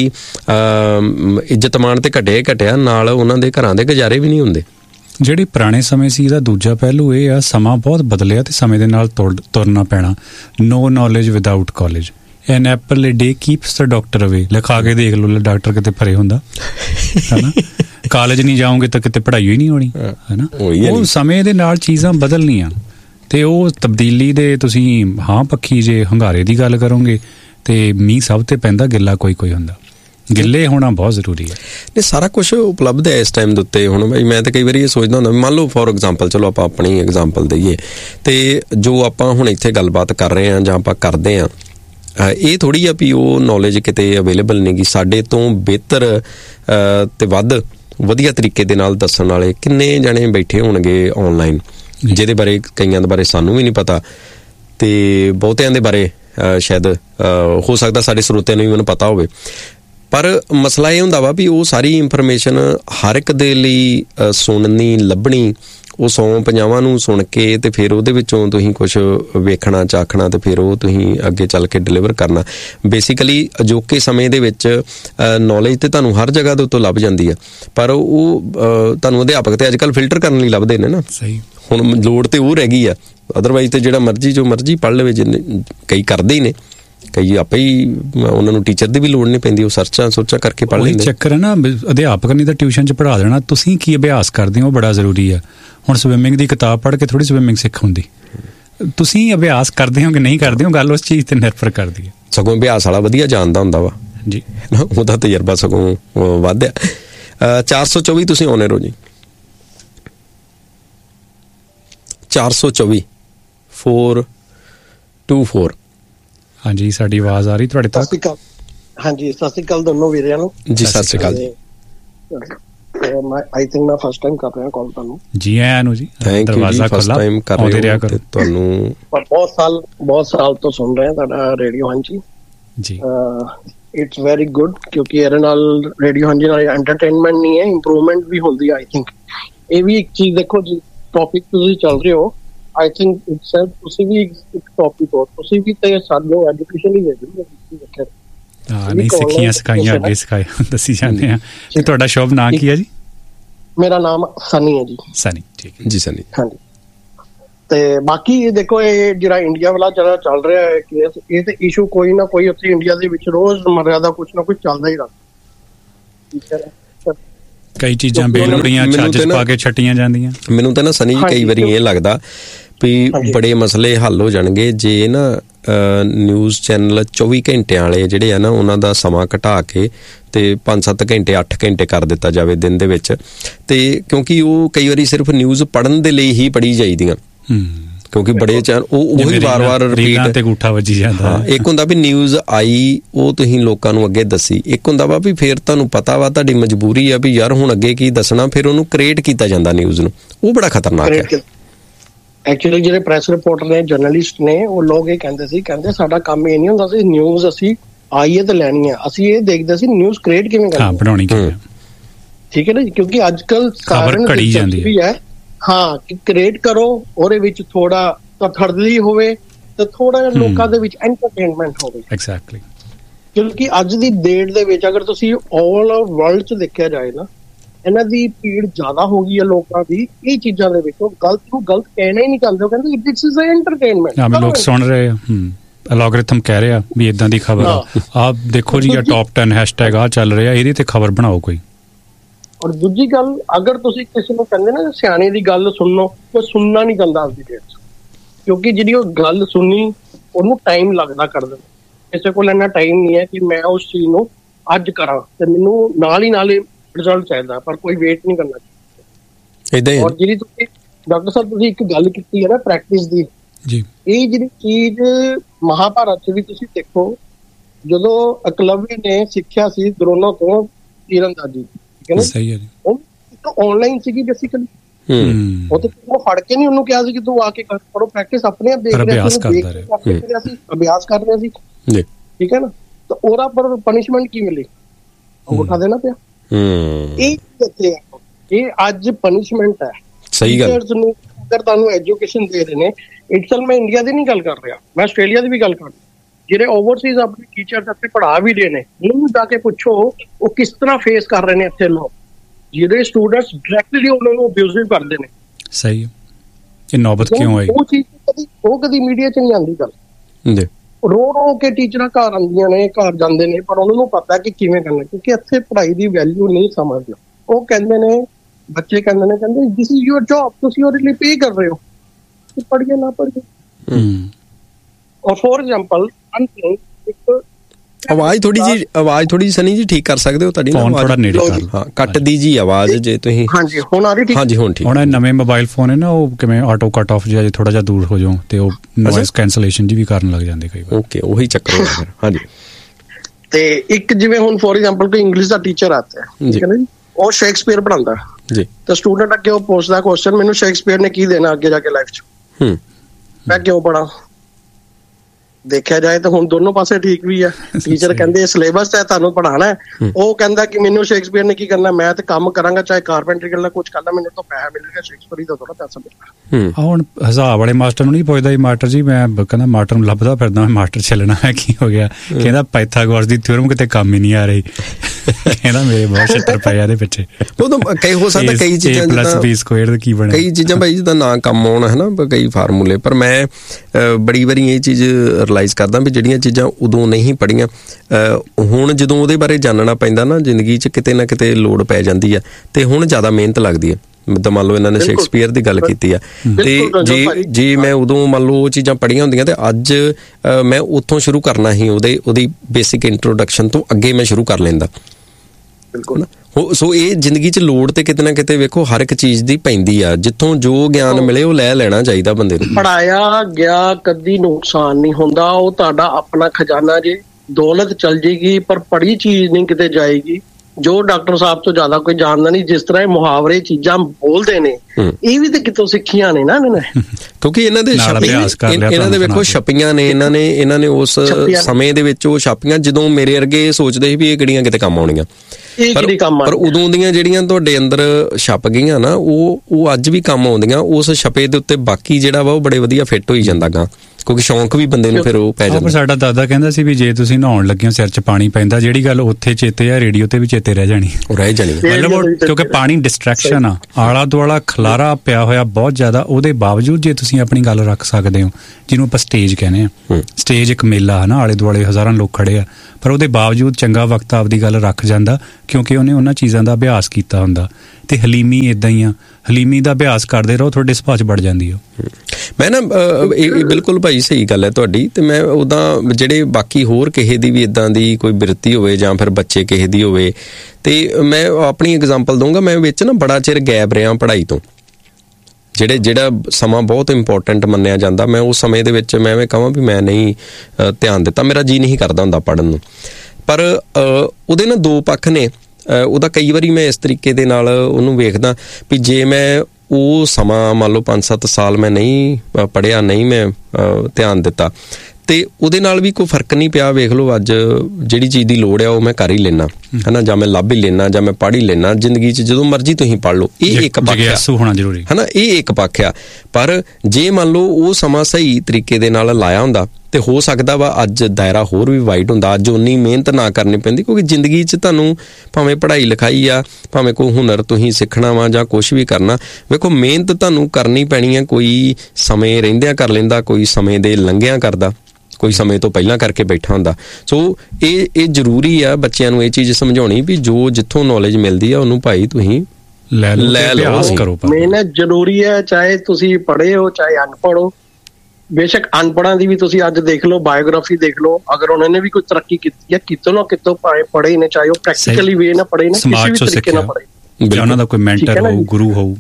ਇੱਜ਼ਤ ਮਾਣ ਤੇ ਘਟਿਆ ਘਟਿਆ ਨਾਲ ਉਹਨਾਂ ਦੇ ਘਰਾਂ ਦੇ ਗੁਜ਼ਾਰੇ ਵੀ ਨਹੀਂ ਹੁੰਦੇ। ਜਿਹੜੀ ਪੁਰਾਣੇ ਸਮੇਂ ਸੀ, ਇਹਦਾ ਦੂਜਾ ਪਹਿਲੂ ਇਹ ਆ, ਸਮਾਂ ਬਹੁਤ ਬਦਲਿਆ ਤੇ ਸਮੇਂ ਦੇ ਨਾਲ ਤੁਰਨਾ ਪੈਣਾ। ਨੋ knowledge without college, an apple A day keeps the doctor ਅਵੇ। ਲਿਖਾ ਕੇ ਦੇਖ ਲਓ, ਡਾਕਟਰ ਕਿਤੇ ਭਰੇ ਹੁੰਦਾ, ਹਨਾ। ਕਾਲਜ ਨਹੀਂ ਜਾਓਗੇ ਤਾਂ ਕਿਤੇ ਪੜ੍ਹਾਈ ਹੀ ਨਹੀਂ ਹੋਣੀ, ਹਨਾ। ਉਹ ਸਮੇਂ ਦੇ ਨਾਲ ਚੀਜ਼ਾਂ ਬਦਲਣੀਆਂ, ਤੇ ਉਹ ਤਬਦੀਲੀ ਦੇ ਤੁਸੀਂ ਹਾਂ ਪੱਖੀ ਜੇ ਹੁੰਗਾਰੇ ਦੀ ਗੱਲ ਕਰੋਗੇ ਤੇ ਮੀਂਹ ਸਭ ਤੇ ਪੈਂਦਾ, ਗਿੱਲਾ ਕੋਈ ਕੋਈ ਹੁੰਦਾ। ਗਿੱਲੇ ਹੋਣਾ ਬਹੁਤ ਜ਼ਰੂਰੀ ਹੈ। ਨਹੀਂ, ਸਾਰਾ ਕੁਛ ਉਪਲਬਧ ਹੈ ਇਸ ਟਾਈਮ ਦੇ ਉੱਤੇ। ਹੁਣ ਭਾਈ ਮੈਂ ਤਾਂ ਕਈ ਵਾਰੀ ਇਹ ਸੋਚਦਾ ਹੁੰਦਾ, ਮੰਨ ਲਓ ਫੋਰ ਐਗਜ਼ਾਮਪਲ, ਚਲੋ ਆਪਾਂ ਆਪਣੀ ਐਗਜ਼ਾਮਪਲ ਦਈਏ, ਤੇ ਜੋ ਆਪਾਂ ਹੁਣ ਇੱਥੇ ਗੱਲਬਾਤ ਕਰ ਰਹੇ ਹਾਂ ਜਾਂ ਆਪਾਂ ਕਰਦੇ ਹਾਂ, ਇਹ ਥੋੜ੍ਹੀ ਆ ਵੀ ਉਹ ਨੌਲੇਜ ਕਿਤੇ ਅਵੇਲੇਬਲ ਨਹੀਂ ਗੀ। ਸਾਡੇ ਤੋਂ ਬਿਹਤਰ ਤੇ ਵੱਧ ਵਧੀਆ ਤਰੀਕੇ ਦੇ ਨਾਲ ਦੱਸਣ ਵਾਲੇ ਕਿੰਨੇ ਜਣੇ ਬੈਠੇ ਹੋਣਗੇ ਆਨਲਾਈਨ, ਜਿਹਦੇ ਬਾਰੇ ਕਈਆਂ ਦੇ ਬਾਰੇ ਸਾਨੂੰ ਵੀ ਨਹੀਂ ਪਤਾ, ਤੇ ਬਹੁਤਿਆਂ ਦੇ ਬਾਰੇ ਸ਼ਾਇਦ ਹੋ ਸਕਦਾ ਸਾਡੇ ਸਰੋਤਿਆਂ ਨੂੰ ਵੀ ਮੈਨੂੰ ਪਤਾ ਹੋਵੇ। ਪਰ ਮਸਲਾ ਇਹ ਹੁੰਦਾ ਵਾ ਵੀ ਉਹ ਸਾਰੀ ਇਨਫੋਰਮੇਸ਼ਨ ਹਰ ਇੱਕ ਦੇ ਲਈ ਸੁਣਨੀ, ਲੱਭਣੀ, ਉਹ ਸੌ ਪੰਜਾਵਾਂ ਨੂੰ ਸੁਣ ਕੇ ਤੇ ਫਿਰ ਉਹਦੇ ਵਿੱਚੋਂ ਤੁਸੀਂ ਕੁਛ ਵੇਖਣਾ, ਚਾਖਣਾ, ਤੇ ਫਿਰ ਉਹ ਤੁਸੀਂ ਅੱਗੇ ਚੱਲ ਕੇ ਡਿਲੀਵਰ ਕਰਨਾ। ਬੇਸਿਕਲੀ ਅਜੋਕੇ ਸਮੇਂ ਦੇ ਵਿੱਚ ਨੌਲੇਜ ਤੇ ਤੁਹਾਨੂੰ ਹਰ ਜਗ੍ਹਾ ਦੇ ਉੱਤੋਂ ਲੱਭ ਜਾਂਦੀ ਆ, ਪਰ ਉਹ ਤੁਹਾਨੂੰ ਅਧਿਆਪਕ ਤੇ ਅੱਜ ਕੱਲ੍ਹ ਫਿਲਟਰ ਕਰਨ ਲਈ ਲੱਭਦੇ ਨੇ ਨਾ। ਸਹੀ, ਹੁਣ ਲੋੜ ਤੇ ਉਹ ਰਹਿ ਗਈ ਆ, ਅਦਰਵਾਈਜ਼ ਤੇ ਜਿਹੜਾ ਮਰਜ਼ੀ ਜੋ ਮਰਜ਼ੀ ਪੜ੍ਹ ਲਵੇ, ਜਿੰਨੇ ਕਈ ਕਰਦੇ ਹੀ ਨੇ, ਕਈ ਆਪੇ ਹੀ, ਉਹਨਾਂ ਨੂੰ ਟੀਚਰ ਦੀ ਵੀ ਲੋੜ ਨਹੀਂ ਪੈਂਦੀ, ਉਹ ਸਰਚਾਂ ਸੋਚਾਂ ਕਰਕੇ ਪੜ੍ਹ ਲੈਂਦੇ। ਚੱਕਰ ਹੈ ਨਾ, ਅਧਿਆਪਕ ਨੇ ਤਾਂ ਟਿਊਸ਼ਨ 'ਚ ਪੜ੍ਹਾ ਦੇਣਾ, ਤੁਸੀਂ ਕੀ ਅਭਿਆਸ ਕਰਦੇ ਹੋ ਬੜਾ ਜ਼ਰੂਰੀ ਆ। ਹੁਣ ਸਵਿਮਿੰਗ ਦੀ ਕਿਤਾਬ ਪੜ੍ਹ ਕੇ ਥੋੜ੍ਹੀ ਸਵਿਮਿੰਗ ਸਿੱਖ ਹੁੰਦੀ, ਤੁਸੀਂ ਅਭਿਆਸ ਕਰਦੇ ਹੋ ਕਿ ਨਹੀਂ ਕਰਦੇ ਹੋ, ਗੱਲ ਉਸ ਚੀਜ਼ ਤੇ ਨਿਰਭਰ ਕਰਦੀ ਹੈ। ਸਗੋਂ ਅਭਿਆਸ ਵਾਲਾ ਵਧੀਆ ਜਾਣਦਾ ਹੁੰਦਾ ਵਾ ਜੀ, ਉਹਦਾ ਤਜਰਬਾ ਸਗੋਂ ਵੱਧ ਆ। ਚਾਰ ਸੌ ਚੌਵੀ ਤੁਸੀਂ ਆਉਣੇ ਰਹੋ ਜੀ, ਚਾਰ ਸੌ ਚੌਵੀ ਫੋਰ ਟੂ ਫੋਰ। ਹਾਂਜੀ, ਸਾਡੀ ਆਵਾਜ਼ ਆ ਰਹੀ ਤੁਹਾਡੇ ਤੱਕ? ਸਤਿ ਸ਼੍ਰੀ ਅਕਾਲ। ਹਾਂਜੀ, ਸਤਿ ਸ਼੍ਰੀ ਅਕਾਲ ਦੋਨੋਂ ਵੀਰਿਆਂ ਨੂੰ ਜੀ। ਸਤਿ ਸ਼੍ਰੀ ਅਕਾਲ ਜੀ। ਮੈਂ ਆਈ ਥਿੰਕ ਮੈਂ ਫਸਟ ਟਾਈਮ ਕਰ ਰਿਹਾ ਕਾਲ ਤੁਹਾਨੂੰ। ਜੀ ਆਇਆਂ ਨੂੰ ਜੀ, ਦਰਵਾਜ਼ਾ ਖੁੱਲਾ, ਆਉਂਦੇ ਰਿਹਾ ਕਰੋ। ਤੁਹਾਨੂੰ ਪਰ ਬਹੁਤ ਸਾਲ ਬਹੁਤ ਸਾਲ ਤੋਂ ਸੁਣ ਰਹੇ ਤੁਹਾਡਾ ਰੇਡੀਓ ਹਾਂਜੀ ਜੀ। ਇਟਸ ਵੈਰੀ ਗੁੱਡ, ਕਿਉਂਕਿ ਇਹਦੇ ਨਾਲ ਰੇਡੀਓ ਹਾਂਜੀ ਨਾਲ ਐਂਟਰਟੇਨਮੈਂਟ ਨਹੀਂ ਹੈ, ਇੰਪਰੂਵਮੈਂਟ ਵੀ ਹੁੰਦੀ ਹੈ। ਆਈ ਥਿੰਕ ਇਹ ਵੀ ਇੱਕ ਚੀਜ਼ ਦੇਖੋ ਜੀ, ਟੌਪਿਕ ਤੁਸੀਂ ਚੱਲ ਰਹੇ ਹੋ, ਆਈ ਥਿੰਕ ਇਟਸ ਤੁਸੀਂ ਵੀ ਇੱਕ ਟੌਪਿਕ ਹੋ, ਤੁਸੀਂ ਵੀ ਤੇ ਸਾਨੂੰ ਐਜੂਕੇਸ਼ਨ ਹੀ ਦੇ ਦਿੰਦੇ। ਹਾਂ ਨਹੀਂ ਸਿੱਖੀਆਂ ਸਿਖਾਈਆਂ ਅੱਗੇ ਸਿਖਾਇਆ ਦੱਸੀ ਜਾਂਦੇ ਆ। ਤੇ ਤੁਹਾਡਾ ਸ਼ੁਭ ਨਾਂ ਕੀ ਹੈ ਜੀ? ਮੇਰਾ ਨਾਮ ਸਨੀ ਹੈ ਜੀ। ਸਨੀ, ਠੀਕ ਹੈ ਜੀ ਸਨੀ। ਹਾਂਜੀ। ਤੇ ਬਾਕੀ ਦੇਖੋ ਇਹ ਜਿਹੜਾ ਇੰਡੀਆ ਵਾਲਾ ਜਿਹੜਾ ਚੱਲ ਰਿਹਾ ਹੈ ਕੇਸ, ਇਹ ਤੇ ਇਸ਼ੂ ਕੋਈ ਨਾ ਕੋਈ ਉੱਥੇ ਇੰਡੀਆ ਦੇ ਵਿੱਚ ਰੋਜ਼ ਮਰਿਆਦਾ ਕੁਛ ਨਾ ਕੁਛ ਚੱਲਦਾ ਹੀ ਰਹਿੰਦਾ। ਠੀਕ ਹੈ, ਕਈ ਚੀਜ਼ਾਂ ਬੇਲੋੜੀਆਂ ਚੱਜ ਪਾ ਕੇ ਛੱਟੀਆਂ ਜਾਂਦੀਆਂ। ਮੈਨੂੰ ਤਾਂ ਨਾ ਸਨੀ ਜੀ ਕਈ ਵਾਰੀ ਇਹ ਲੱਗਦਾ ਵੀ ਬੜੇ ਮਸਲੇ ਹੱਲ ਹੋ ਜਾਣਗੇ ਜੇ ਨਾ ਨਿਊਜ਼ ਚੈਨਲ ਚੌਵੀ ਘੰਟਿਆਂ ਵਾਲੇ ਜਿਹੜੇ ਆ ਨਾ ਉਹਨਾਂ ਦਾ ਸਮਾਂ ਘਟਾ ਕੇ ਤੇ ਪੰਜ ਸੱਤ ਘੰਟੇ ਅੱਠ ਘੰਟੇ ਕਰ ਦਿੱਤਾ ਜਾਵੇ ਦਿਨ ਦੇ ਵਿੱਚ। ਤੇ ਕਿਉਂਕਿ ਉਹ ਕਈ ਵਾਰੀ ਸਿਰਫ ਨਿਊਜ਼ ਪੜ੍ਹਨ ਦੇ ਲਈ ਹੀ ਪੜ੍ਹੀ ਜਾਈਦੀਆਂ, ਕਿਉਂਕਿ ਬੜੇ ਚੈਨਲ ਉਹ ਉਹੀ ਵਾਰ-ਵਾਰ ਰਿਪੀਟ ਤੇ ਗੂਠਾ ਵੱਜੀ ਜਾਂਦਾ। ਇੱਕ ਹੁੰਦਾ ਵੀ ਨਿਊਜ਼ ਆਈ ਉਹ ਤੁਸੀਂ ਲੋਕਾਂ ਨੂੰ ਅੱਗੇ ਦੱਸੀ, ਇੱਕ ਹੁੰਦਾ ਵਾ ਵੀ ਫਿਰ ਤੁਹਾਨੂੰ ਪਤਾ ਵਾ ਤੁਹਾਡੀ ਮਜਬੂਰੀ ਆ ਵੀ ਯਾਰ ਹੁਣ ਅੱਗੇ ਕੀ ਦੱਸਣਾ, ਫਿਰ ਉਹਨੂੰ ਕ੍ਰੀਏਟ ਕੀਤਾ ਜਾਂਦਾ ਨਿਊਜ਼ ਨੂੰ। ਉਹ ਬੜਾ ਖਤਰਨਾਕ ਹੈ। ਐਕਚੁਅਲੀ ਜਿਹੜੇ ਪ੍ਰੈਸ ਰਿਪੋਰਟਰ ਨੇ, ਜਰਨਲਿਸਟ ਨੇ, ਉਹ ਲੋਕ ਇਹ ਕਹਿੰਦੇ ਸੀ, ਕਹਿੰਦੇ ਸਾਡਾ ਕੰਮ ਇਹ ਨਹੀਂ ਹੁੰਦਾ ਸੀ ਨਿਊਜ਼ ਅਸੀਂ ਆਈਏ ਤੇ ਲੈਣੀ ਹੈ, ਅਸੀਂ ਇਹ ਦੇਖਦੇ ਸੀ ਨਿਊਜ਼ ਕ੍ਰੀਏਟ ਕਿਵੇਂ ਕਰਨੀ, ਹਾਂ ਬਣਾਉਣੀ ਕਿਵੇਂ। ਠੀਕ ਹੈ ਨਾ, ਕਿਉਂਕਿ ਅੱਜ ਕੱਲ ਖਬਰ ਘੜੀ ਜਾਂਦੀ ਵੀ ਹੈ ਹਾਂ ਕਿ ਕ੍ਰੀਏਟ ਕਰੋ, ਉਹਦੇ ਵਿੱਚ ਥੋੜਾ ਤਥੜਲੀ ਹੋਵੇ ਤੇ ਥੋੜਾ ਲੋਕਾਂ ਦੇ ਵਿੱਚ ਐਂਟਰਟੇਨਮੈਂਟ ਹੋਵੇ। ਐਗਜ਼ੈਕਟਲੀ। ਕਿਉਂਕਿ ਅੱਜ ਦੀ ਡੇਟ ਦੇ ਵਿੱਚ ਅਗਰ ਤੁਸੀਂ ਆਲ ਵਰਲਡ 'ਚ ਦੇਖਿਆ ਜਾਏ ਨਾ, ਇਹਨਾਂ ਦੀ ਭੀੜ ਜ਼ਿਆਦਾ ਹੋ ਗਈ ਹੈ ਲੋਕਾਂ ਦੀ ਇਹ ਚੀਜ਼ਾਂ ਦੇ ਵਿੱਚ। ਉਹ ਗਲਤ ਨੂੰ ਗਲਤ ਕਹਿਣਾ ਹੀ ਨਹੀਂ ਚਾਹੁੰਦੇ, ਉਹ ਕਹਿੰਦੇ ਦਿਸ ਇਜ਼ ਐਂਟਰਟੇਨਮੈਂਟ। ਹਾਂ ਲੋਕ ਸੁਣ ਰਹੇ ਆ, ਐਲਗੋਰਿਥਮ ਕਹਿ ਰਿਹਾ ਵੀ ਇਦਾਂ ਦੀ ਖਬਰ ਆ, ਆਪ ਦੇਖੋ ਜੀ ਆ ਟੌਪ ਦਸ ਹੈਸ਼ਟੈਗ ਆ ਚੱਲ ਰਿਹਾ, ਇਹਦੇ ਤੇ ਖਬਰ ਬਣਾਓ ਕੋਈ। ਔਰ ਦੂਜੀ ਗੱਲ, ਅਗਰ ਤੁਸੀਂ ਕਿਸੇ ਨੂੰ ਕਹਿੰਦੇ ਨਾ ਸਿਆਣੇ ਦੀ ਗੱਲ ਸੁਣੋ, ਉਹ ਸੁਣਨਾ ਨਹੀਂ ਚਾਹੁੰਦਾ ਅੱਜ ਦੀ ਡੇਟ 'ਚ, ਕਿਉਂਕਿ ਜਿਹੜੀ ਉਹ ਗੱਲ ਸੁਣੀ ਉਹਨੂੰ ਟਾਈਮ ਲੱਗਦਾ ਕਰਦੇ। ਕਿਸੇ ਕੋਲ ਇੰਨਾ ਟਾਈਮ ਨਹੀਂ ਹੈ ਕਿ ਮੈਂ ਉਸ ਚੀਜ਼ ਨੂੰ ਅੱਜ ਕਰਾਂ ਤੇ ਮੈਨੂੰ ਨਾਲ ਹੀ ਨਾਲ ਰਿਜ਼ਲਟ ਚਾਹੀਦਾ, ਪਰ ਕੋਈ ਵੇਟ ਨਹੀਂ ਕਰਨਾ ਚਾਹੀਦਾ। ਔਰ ਜਿਹੜੀ ਤੁਸੀਂ ਡਾਕਟਰ ਸਾਹਿਬ ਤੁਸੀਂ ਇੱਕ ਗੱਲ ਕੀਤੀ ਹੈ ਨਾ ਪ੍ਰੈਕਟਿਸ ਦੀ, ਜੀ ਇਹ ਜਿਹੜੀ ਚੀਜ਼ ਮਹਾਭਾਰਤ 'ਚ ਵੀ ਤੁਸੀਂ ਦੇਖੋ, ਜਦੋਂ ਇਕਲਵਯ ਨੇ ਸਿੱਖਿਆ ਸੀ ਦ੍ਰੋਣਾਂ ਤੋਂ ਤੀਰਅੰਦਾਜ਼ੀ, ਠੀਕ ਹੈ ਨਾ, ਸਹੀ ਹੈ ਜੀ, ਉਹ ਇੱਕ ਆਨਲਾਈਨ ਸੀਗੀ ਬੇਸਿਕਲੀ। ਉਹ ਤੇ ਉਹ ਫੜ ਕੇ ਨਹੀਂ ਉਹਨੂੰ ਕਿਹਾ ਸੀ ਕਿ ਤੂੰ ਆ ਕੇ ਕਰ, ਪਰ ਉਹ ਪ੍ਰੈਕਟਿਸ ਆਪਣੇ ਆਪ ਦੇਖ ਰਿਹਾ ਸੀ, ਅਭਿਆਸ ਕਰ ਰਿਹਾ ਸੀ, ਠੀਕ ਹੈ ਨਾ। ਤਾਂ ਉਹਦਾ ਪਰ ਪਨਿਸ਼ਮੈਂਟ ਕੀ ਮਿਲੀ? ਅੰਗੂਠਾ ਦੇਣਾ ਪਿਆ। ਇਹ ਕਿੱਥੇ ਆ? ਇਹ ਅੱਜ ਪਨਿਸ਼ਮੈਂਟ ਹੈ। ਸਹੀ ਗੱਲ। ਨੂੰ ਅਗਰ ਤੁਹਾਨੂੰ ਐਜੂਕੇਸ਼ਨ ਦੇ ਰਹੇ ਨੇ, ਇਟਸਲ ਮੈਂ ਇੰਡੀਆ ਦੀ ਨਹੀਂ ਗੱਲ ਕਰ ਰਿਹਾ, ਮੈਂ ਆਸਟ੍ਰੇਲੀਆ ਦੀ ਵੀ ਗੱਲ ਕਰ ਰਿਹਾ, ਜਿਹੜੇ ਓਵਰਸੀਜ਼ ਆਪਣੇ ਟੀਚਰਸ ਇੱਥੇ ਪੜ੍ਹਾ ਵੀ ਰਹੇ ਨੇ, ਉਹਨੂੰ ਜਾ ਕੇ ਪੁੱਛੋ ਉਹ ਕਿਸ ਤਰ੍ਹਾਂ ਫੇਸ ਕਰ ਰਹੇ ਨੇ ਇੱਥੇ ਲੋਕ, ਜਿਹੜੇ ਸਟੂਡੈਂਟਸ ਡਾਇਰੈਕਟਲੀ ਉਹਨਾਂ ਨੂੰ ਅਬਿਊਜ਼ਿਵ ਕਰਦੇ ਨੇ। ਸਹੀ ਹੈ, ਇਹ ਨੌਬਤ ਕਿਉਂ ਆਈ? ਉਹ ਚੀਜ਼ ਕਦੀ ਉਹ ਕਦੀ ਮੀਡੀਆ 'ਚ ਨਹੀਂ ਆਉਂਦੀ ਗੱਲ ਜੀ। ਰੋ ਰੋ ਕੇ ਟੀਚਰਾਂ ਘਰ ਆਉਂਦੀਆਂ ਨੇ, ਘਰ ਜਾਂਦੇ ਨੇ, ਪਰ ਉਹਨਾਂ ਨੂੰ ਪਤਾ ਕਿ ਕਿਵੇਂ ਕਰਨਾ, ਕਿਉਂਕਿ ਇੱਥੇ ਪੜ੍ਹਾਈ ਦੀ ਵੈਲਿਊ ਨਹੀਂ ਸਮਝਦੇ। ਉਹ ਕਹਿੰਦੇ ਨੇ, ਬੱਚੇ ਕਹਿੰਦੇ ਨੇ, ਕਹਿੰਦੇ ਦਿਸ ਇਜ਼ ਯੂਅਰ ਜੌਬ, ਤੁਸੀਂ ਉਹਦੇ ਲਈ ਪੇ ਕਰ ਰਹੇ ਹੋ, ਤੁਸੀਂ ਪੜ੍ਹੀਏ ਨਾ ਪੜ੍ਹੀਏ। ਔਰ ਫੋਰ ਐਗਜ਼ਾਮਪਲ ਇੱਕ ਆਵਾਜ਼ ਥੋੜੀ ਜੀ ਆਵਾਜ਼ ਥੋੜੀ ਜੀ ਸਨੀ ਜੀ ਠੀਕ ਕਰ ਸਕਦੇ ਹੋ? ਤੁਹਾਡੀ ਥੋੜਾ ਨੇੜੇ ਕਰ, ਹਾਂ ਕੱਟਦੀ ਜੀ ਆਵਾਜ਼ ਜੇ ਤੁਸੀਂ। ਹਾਂਜੀ ਹੁਣ ਆ ਰਹੀ ਠੀਕ? ਹਾਂਜੀ ਹੁਣ ਠੀਕ। ਹੁਣ ਨਵੇਂ ਮੋਬਾਈਲ ਫੋਨ ਹੈ ਨਾ, ਉਹ ਕਿਵੇਂ ਆਟੋ ਕੱਟ ਆਫ ਜਿਹਾ ਥੋੜਾ ਜਿਹਾ ਦੂਰ ਹੋ ਜਾਓ ਤੇ ਉਹ ਨੋਇਸ ਕੈਂਸਲੇਸ਼ਨ ਜੀ ਵੀ ਕਰਨ ਲੱਗ ਜਾਂਦੇ ਕਈ ਵਾਰ। ਓਕੇ, ਉਹੀ ਚੱਕਰ ਹੋ ਗਿਆ। ਹਾਂਜੀ। ਤੇ ਇੱਕ ਜਿਵੇਂ ਹੁਣ ਫੋਰ ਐਗਜ਼ਾਮਪਲ ਕੋਈ ਇੰਗਲਿਸ਼ ਦਾ ਟੀਚਰ ਆਤਾ ਹੈ, ਠੀਕ ਹੈ ਨਾ ਜੀ, ਉਹ ਸ਼ੇਕਸਪੀਅਰ ਪੜ੍ਹਾਉਂਦਾ ਜੀ, ਤਾਂ ਸਟੂਡੈਂਟ ਅੱਗੇ ਉਹ ਪੁੱਛਦਾ ਕੁਐਸਚਨ, ਮੈਨੂੰ ਸ਼ੇਕਸਪੀਅਰ ਨੇ ਕੀ ਦੇਣਾ ਅੱਗੇ ਜਾ ਕੇ ਲਾਈਫ 'ਚ, ਮੈਂ ਕਿਉਂ ਪੜ੍ਹਾਂ? ਦੇਖਿਆ ਜਾਏ ਤਾਂ ਹੁਣ ਦੋਨੋਂ ਪਾਸੇ ਠੀਕ ਵੀ ਹੈ। ਟੀਚਰ ਕਹਿੰਦੇ ਸਿਲੇਬਸ ਹੈ ਤੁਹਾਨੂੰ ਪੜ੍ਹਾਉਣਾ ਹੈ, ਉਹ ਕਹਿੰਦਾ ਕਿ ਮੈਨੂੰ ਸ਼ੇਕਸਪੀਅਰ ਨੇ ਕੀ ਕਰਨਾ, ਮੈਂ ਤੇ ਕੰਮ ਕਰਾਂਗਾ, ਚਾਹੇ ਕਾਰਪੈਂਟਰੀ ਕਰਨਾ, ਕੁਝ ਕਰਨਾ, ਮੈਨੂੰ ਤਾਂ ਪੈਸਾ ਮਿਲੇਗਾ, ਸ਼ੇਕਸਪੀਅਰ ਦਾ ਥੋੜਾ ਪੈਸਾ ਮਿਲੇਗਾ। ਹੁਣ ਹਿਸਾਬ ਵਾਲੇ ਮਾਸਟਰ ਨੂੰ ਨਹੀਂ ਪੁੱਛਦਾ ਜੀ, ਮਾਸਟਰ ਜੀ ਮੈਂ ਕਹਿੰਦਾ ਮਾਸਟਰ ਨੂੰ ਲੱਭਦਾ ਫਿਰਦਾ, ਮੈਂ ਮਾਸਟਰ ਚੱਲਣਾ ਹੈ, ਕੀ ਹੋ ਗਿਆ? ਕਹਿੰਦਾ ਪਾਇਥਾਗੋਰਸ ਦੀ ਥਿਊਰਮ ਕਿਤੇ ਕੰਮ ਹੀ ਨਹੀਂ ਆ ਰਹੀ, ਕਹਿੰਦਾ ਮੇਰੇ ਬਹੁਤ ਛਿੱਤਰ ਪਏ ਇਹਦੇ ਪਿੱਛੇ। ਉਹ ਤਾਂ ਕਈ ਹੋ ਸਕਦਾ ਕਈ ਚੀਜ਼ਾਂ ਪਲੱਸ ਬੀ ਸਕੁਆਇਰ ਕੀ ਬਣਿਆ, ਕਈ ਚੀਜ਼ਾਂ ਭਾਈ ਜਿੱਦਾਂ ਨਾ ਕੰਮ ਆਉਣ ਹੈ ਨਾ, ਕਈ ਫਾਰਮੂਲੇ। ਪਰ ਮੈਂ ਬੜੀ ਵਾਰੀ ਇਹ ਚੀਜ਼ ਰਿਅਲਾਈਜ਼ ਕਰਦਾ ਵੀ ਜਿਹੜੀਆਂ ਚੀਜ਼ਾਂ ਉਦੋਂ ਨਹੀਂ ਪੜ੍ਹੀਆਂ, ਹੁਣ ਜਦੋਂ ਉਹਦੇ ਬਾਰੇ ਜਾਣਨਾ ਪੈਂਦਾ ਨਾ ਜ਼ਿੰਦਗੀ 'ਚ, ਕਿਤੇ ਨਾ ਕਿਤੇ ਲੋੜ ਪੈ ਜਾਂਦੀ ਆ, ਤੇ ਹੁਣ ਜ਼ਿਆਦਾ ਮਿਹਨਤ ਲੱਗਦੀ ਹੈ। ਤਾਂ ਮੰਨ ਲਓ ਇਹਨਾਂ ਨੇ ਸ਼ੇਕਸਪੀਅਰ ਦੀ ਗੱਲ ਕੀਤੀ ਆ, ਤੇ ਜੇ ਜੇ ਮੈਂ ਉਦੋਂ ਮੰਨ ਲਓ ਉਹ ਚੀਜ਼ਾਂ ਪੜ੍ਹੀਆਂ ਹੁੰਦੀਆਂ ਤੇ ਅੱਜ ਮੈਂ ਉੱਥੋਂ ਸ਼ੁਰੂ ਕਰਨਾ ਸੀ, ਉਹਦੇ ਉਹਦੀ ਬੇਸਿਕ ਇੰਟਰੋਡਕਸ਼ਨ ਤੋਂ ਅੱਗੇ ਮੈਂ ਸ਼ੁਰੂ ਕਰ ਲੈਂਦਾ। ਬਿਲਕੁਲ। ਸੋ ਇਹ ਜ਼ਿੰਦਗੀ 'ਚ ਲੋੜ ਤੇ ਕਿਤੇ ਨਾ ਕਿਤੇ ਵੇਖੋ ਹਰ ਇੱਕ ਚੀਜ਼ ਦੀ ਪੈਂਦੀ ਆ, ਜਿੱਥੋਂ ਜੋ ਗਿਆਨ ਮਿਲੇ ਉਹ ਲੈ ਲੈਣਾ ਚਾਹੀਦਾ ਬੰਦੇ ਨੂੰ। ਪੜ੍ਹਾਇਆ ਗਿਆ ਕਦੀ ਨੁਕਸਾਨ ਨਹੀਂ ਹੁੰਦਾ, ਉਹ ਤੁਹਾਡਾ ਆਪਣਾ ਖਜ਼ਾਨਾ ਜੇ, ਦੌਲਤ ਚਲ ਜਾਏਗੀ ਪਰ ਪੜ੍ਹੀ ਚੀਜ਼ ਨਹੀਂ ਕਿਤੇ ਜਾਏਗੀ। ਜੋ ਡਾਕਟਰ ਸਾਹਿਬ ਤੋਂ ਜ਼ਿਆਦਾ ਕੋਈ ਜਾਣਦਾ ਨਹੀਂ, ਜਿਸ ਤਰ੍ਹਾਂ ਇਹ ਮੁਹਾਵਰੇ ਚੀਜ਼ਾਂ ਬੋਲਦੇ ਨੇ, ਇਹ ਵੀ ਤਾਂ ਕਿਤੋਂ ਸਿੱਖੀਆਂ ਨੇ ਨਾ ਇਹਨਾਂ ਨੇ, ਕਿਉਂਕਿ ਇਹਨਾਂ ਦੇ ਇਹਨਾਂ ਦੇ ਵੇਖੋ ਛਪੀਆਂ ਨੇ, ਇਹਨਾਂ ਨੇ ਇਹਨਾਂ ਨੇ ਉਸ ਸਮੇਂ ਦੇ ਵਿੱਚ ਉਹ ਛਾਪੀਆਂ ਜਦੋਂ ਮੇਰੇ ਵਰਗੇ ਸੋਚਦੇ ਸੀ ਵੀ ਇਹ ਕਿਹੜੀਆਂ ਕਿਤੇ ਕੰਮ ਆਉਣੀਆਂ, ਪਰ ਪਰ ਉਦੋਂ ਦੀਆਂ ਜਿਹੜੀਆਂ ਤੁਹਾਡੇ ਅੰਦਰ ਛਪ ਗਈਆਂ ਨਾ, ਉਹ ਉਹ ਅੱਜ ਵੀ ਕੰਮ ਆਉਂਦੀਆਂ। ਉਸ ਛਪੇ ਦੇ ਉੱਤੇ ਬਾਕੀ ਜਿਹੜਾ ਵਾ ਉਹ ਬੜੇ ਵਧੀਆ ਫਿੱਟ ਹੋਈ ਜਾਂਦਾ ਗਾ। ਕਿਉਂਕਿ ਸ਼ੌਂਕ ਵੀ ਬੰਦੇ ਨੂੰ ਫਿਰ ਉਹ ਪੈ ਜਾਂਦਾ। ਸਾਡਾ ਦਾਦਾ ਕਹਿੰਦਾ ਸੀ ਵੀ ਜੇ ਤੁਸੀਂ ਨਹਾਉਣ ਲੱਗਿਓ ਸਿਰ 'ਚ ਪਾਣੀ ਪੈਂਦਾ, ਜਿਹੜੀ ਗੱਲ ਉੱਥੇ ਚੇਤੇ ਆ ਰੇਡੀਓ ਤੇ ਵੀ ਚੇਤੇ ਰਹਿ ਜਾਣੀ ਉਹ ਰਹਿ ਜਾਣੀ ਮਤਲਬ ਉਹ, ਕਿਉਂਕਿ ਪਾਣੀ ਡਿਸਟਰੈਕਸ਼ਨ ਆ, ਆਲਾ ਦੁਆਲਾ ਖਲਾਰਾ ਪਿਆ ਹੋਇਆ ਬਹੁਤ ਜ਼ਿਆਦਾ, ਉਹਦੇ ਬਾਵਜੂਦ ਜੇ ਤੁਸੀਂ ਆਪਣੀ ਗੱਲ ਰੱਖ ਸਕਦੇ ਹੋ, ਜਿਹਨੂੰ ਆਪਾਂ ਸਟੇਜ ਕਹਿੰਦੇ ਆ, ਸਟੇਜ ਇੱਕ ਮੇਲਾ ਹੈ ਨਾ, ਆਲੇ ਦੁਆਲੇ ਹਜ਼ਾਰਾਂ ਲੋਕ ਖੜੇ ਆ, ਪਰ ਉਹਦੇ ਬਾਵਜੂਦ ਚੰਗਾ ਵਕਤ ਆਪਦੀ ਗੱਲ ਰੱਖ ਜਾਂਦਾ ਕਿਉਂਕਿ ਉਹਨੇ ਉਹਨਾਂ ਚੀਜ਼ਾਂ ਦਾ ਅਭਿਆਸ ਕੀਤਾ ਹੁੰਦਾ। ਤੇ ਹਲੀਮੀ ਇੱਦਾਂ ਹੀ ਆ, ਹਲੀਮੀ ਦਾ ਅਭਿਆਸ ਕਰਦੇ ਰਹੋ, ਤੁਹਾਡੇ ਸੁਭਾਅ 'ਚ ਵੜ ਜਾਂਦੀ ਆ। ਮੈਂ ਨਾ ਇਹ ਬਿਲਕੁਲ ਭਾਈ ਸਹੀ ਗੱਲ ਹੈ ਤੁਹਾਡੀ। ਤੇ ਮੈਂ ਉੱਦਾਂ ਜਿਹੜੇ ਬਾਕੀ ਹੋਰ ਕਿਸੇ ਦੀ ਵੀ ਇੱਦਾਂ ਦੀ ਕੋਈ ਬਿਰਤੀ ਹੋਵੇ ਜਾਂ ਫਿਰ ਬੱਚੇ ਕਿਸੇ ਦੀ ਹੋਵੇ, ਤੇ ਮੈਂ ਆਪਣੀ ਐਗਜ਼ਾਮਪਲ ਦਊਂਗਾ। ਮੈਂ ਵਿੱਚ ਨਾ ਬੜਾ ਚਿਰ ਗੈਪ ਰਿਹਾ ਪੜ੍ਹਾਈ ਤੋਂ, ਜਿਹੜੇ ਜਿਹੜਾ ਸਮਾਂ ਬਹੁਤ ਇੰਪੋਰਟੈਂਟ ਮੰਨਿਆ ਜਾਂਦਾ, ਮੈਂ ਉਸ ਸਮੇਂ ਦੇ ਵਿੱਚ ਮੈਂ ਐਵੇਂ ਕਹਾਂ ਵੀ ਮੈਂ ਨਹੀਂ ਧਿਆਨ ਦਿੱਤਾ, ਮੇਰਾ ਜੀਅ ਨਹੀਂ ਕਰਦਾ ਹੁੰਦਾ ਪੜ੍ਹਨ ਨੂੰ। ਪਰ ਉਹਦੇ ਨਾ ਦੋ ਪੱਖ ਨੇ। ਉਹਦਾ ਕਈ ਵਾਰੀ ਮੈਂ ਇਸ ਤਰੀਕੇ ਦੇ ਨਾਲ ਉਹਨੂੰ ਵੇਖਦਾ ਵੀ ਜੇ ਮੈਂ ਉਹ ਸਮਾਂ ਮੰਨ ਲਓ ਪੰਜ ਸੱਤ ਸਾਲ ਮੈਂ ਨਹੀਂ ਪੜ੍ਹਿਆ, ਨਹੀਂ ਮੈਂ ਧਿਆਨ ਦਿੱਤਾ, ਤੇ ਉਹਦੇ ਨਾਲ ਵੀ ਕੋਈ ਫਰਕ ਨਹੀਂ ਪਿਆ। ਵੇਖ ਲਓ ਅੱਜ ਜਿਹੜੀ ਚੀਜ਼ ਦੀ ਲੋੜ ਆ ਉਹ ਮੈਂ ਕਰ ਹੀ ਲੈਣਾ ਹੈ ਨਾ, ਜਾਂ ਮੈਂ ਲੱਭ ਹੀ ਲੈਣਾ, ਜਾਂ ਮੈਂ ਪੜ੍ਹ ਹੀ ਲੈਣਾ। ਜ਼ਿੰਦਗੀ 'ਚ ਜਦੋਂ ਮਰਜ਼ੀ ਤੁਸੀਂ ਪੜ੍ਹ ਲਓ, ਇਹ ਇੱਕ ਪੱਖ ਹੋਣਾ ਜ਼ਰੂਰੀ ਹੈ ਨਾ, ਇਹ ਇੱਕ ਪੱਖ ਆ। ਪਰ ਜੇ ਮੰਨ ਲਓ ਉਹ ਸਮਾਂ ਸਹੀ ਤਰੀਕੇ ਦੇ ਨਾਲ ਲਾਇਆ ਹੁੰਦਾ ਤੇ ਹੋ ਸਕਦਾ ਵਾ ਅੱਜ ਦਾਇਰਾ ਹੋਰ ਵੀ ਵਾਈਡ ਹੁੰਦਾ, ਅੱਜ ਉਨੀ ਮਿਹਨਤ ਨਾ ਕਰਨੀ ਪੈਂਦੀ। ਕਿਉਂਕਿ ਜ਼ਿੰਦਗੀ 'ਚ ਤੁਹਾਨੂੰ ਭਾਵੇਂ ਪੜ੍ਹਾਈ ਲਿਖਾਈ ਆ, ਭਾਵੇਂ ਕੋਈ ਹੁਨਰ ਤੁਸੀਂ ਸਿੱਖਣਾ ਵਾ ਜਾਂ ਕੁਛ ਵੀ ਕਰਨਾ, ਵੇਖੋ ਮਿਹਨਤ ਤੁਹਾਨੂੰ ਕਰਨੀ ਪੈਣੀ ਆ। ਕੋਈ ਸਮੇਂ ਰਹਿੰਦਿਆਂ ਕਰ ਲੈਂਦਾ, ਕੋਈ ਸਮੇਂ ਦੇ ਲੰਘਿਆਂ ਕਰਦਾ, ਕੋਈ ਸਮੇਂ ਤੋਂ ਪਹਿਲਾਂ ਕਰਕੇ ਬੈਠਾ ਹੁੰਦਾ। ਸੋ ਇਹ ਇਹ ਜ਼ਰੂਰੀ ਆ ਬੱਚਿਆਂ ਨੂੰ ਇਹ ਚੀਜ਼ ਸਮਝਾਉਣੀ ਵੀ ਜੋ ਜਿੱਥੋਂ ਨੌਲੇਜ ਮਿਲਦੀ ਆ ਉਹਨੂੰ ਭਾਈ ਤੁਸੀਂ ਲੈ ਲਓ ਕਰੋ। ਮਿਹਨਤ ਜ਼ਰੂਰੀ ਹੈ, ਚਾਹੇ ਤੁਸੀਂ ਪੜ੍ਹੇ ਹੋ ਚਾਹੇ ਅਨਪੜ੍ਹ ਹੋ। ਬੇਸ਼ੱਕ ਅਨਪੜ੍ਹਾਂ ਦੀ ਵੀ ਤੁਸੀਂ ਅੱਜ ਦੇਖ ਲਓ, ਬਾਇਓਗ੍ਰਾਫੀ ਦੇਖ ਲਓ, ਅਗਰ ਉਹਨਾਂ ਨੇ ਵੀ ਕੋਈ ਤਰੱਕੀ ਕੀਤੀ ਹੈ ਕਿਤੋਂ ਨਾ ਕਿਤੋਂ ਪੜ੍ਹੇ ਨੇ, ਚਾਹੇ ਉਹ ਪ੍ਰੈਕਟੀਕਲੀ ਵੇ ਨਾ ਪੜ੍ਹੇ ਨੇ, ਕਿਸੇ ਵੀ ਤਰੀਕੇ ਨਾਲ ਪੜ੍ਹੇ, ਉਹਨਾਂ ਦਾ ਕੋਈ ਮੈਂਟਰ ਹੋਊ, ਗੁਰੂ ਹੋਊ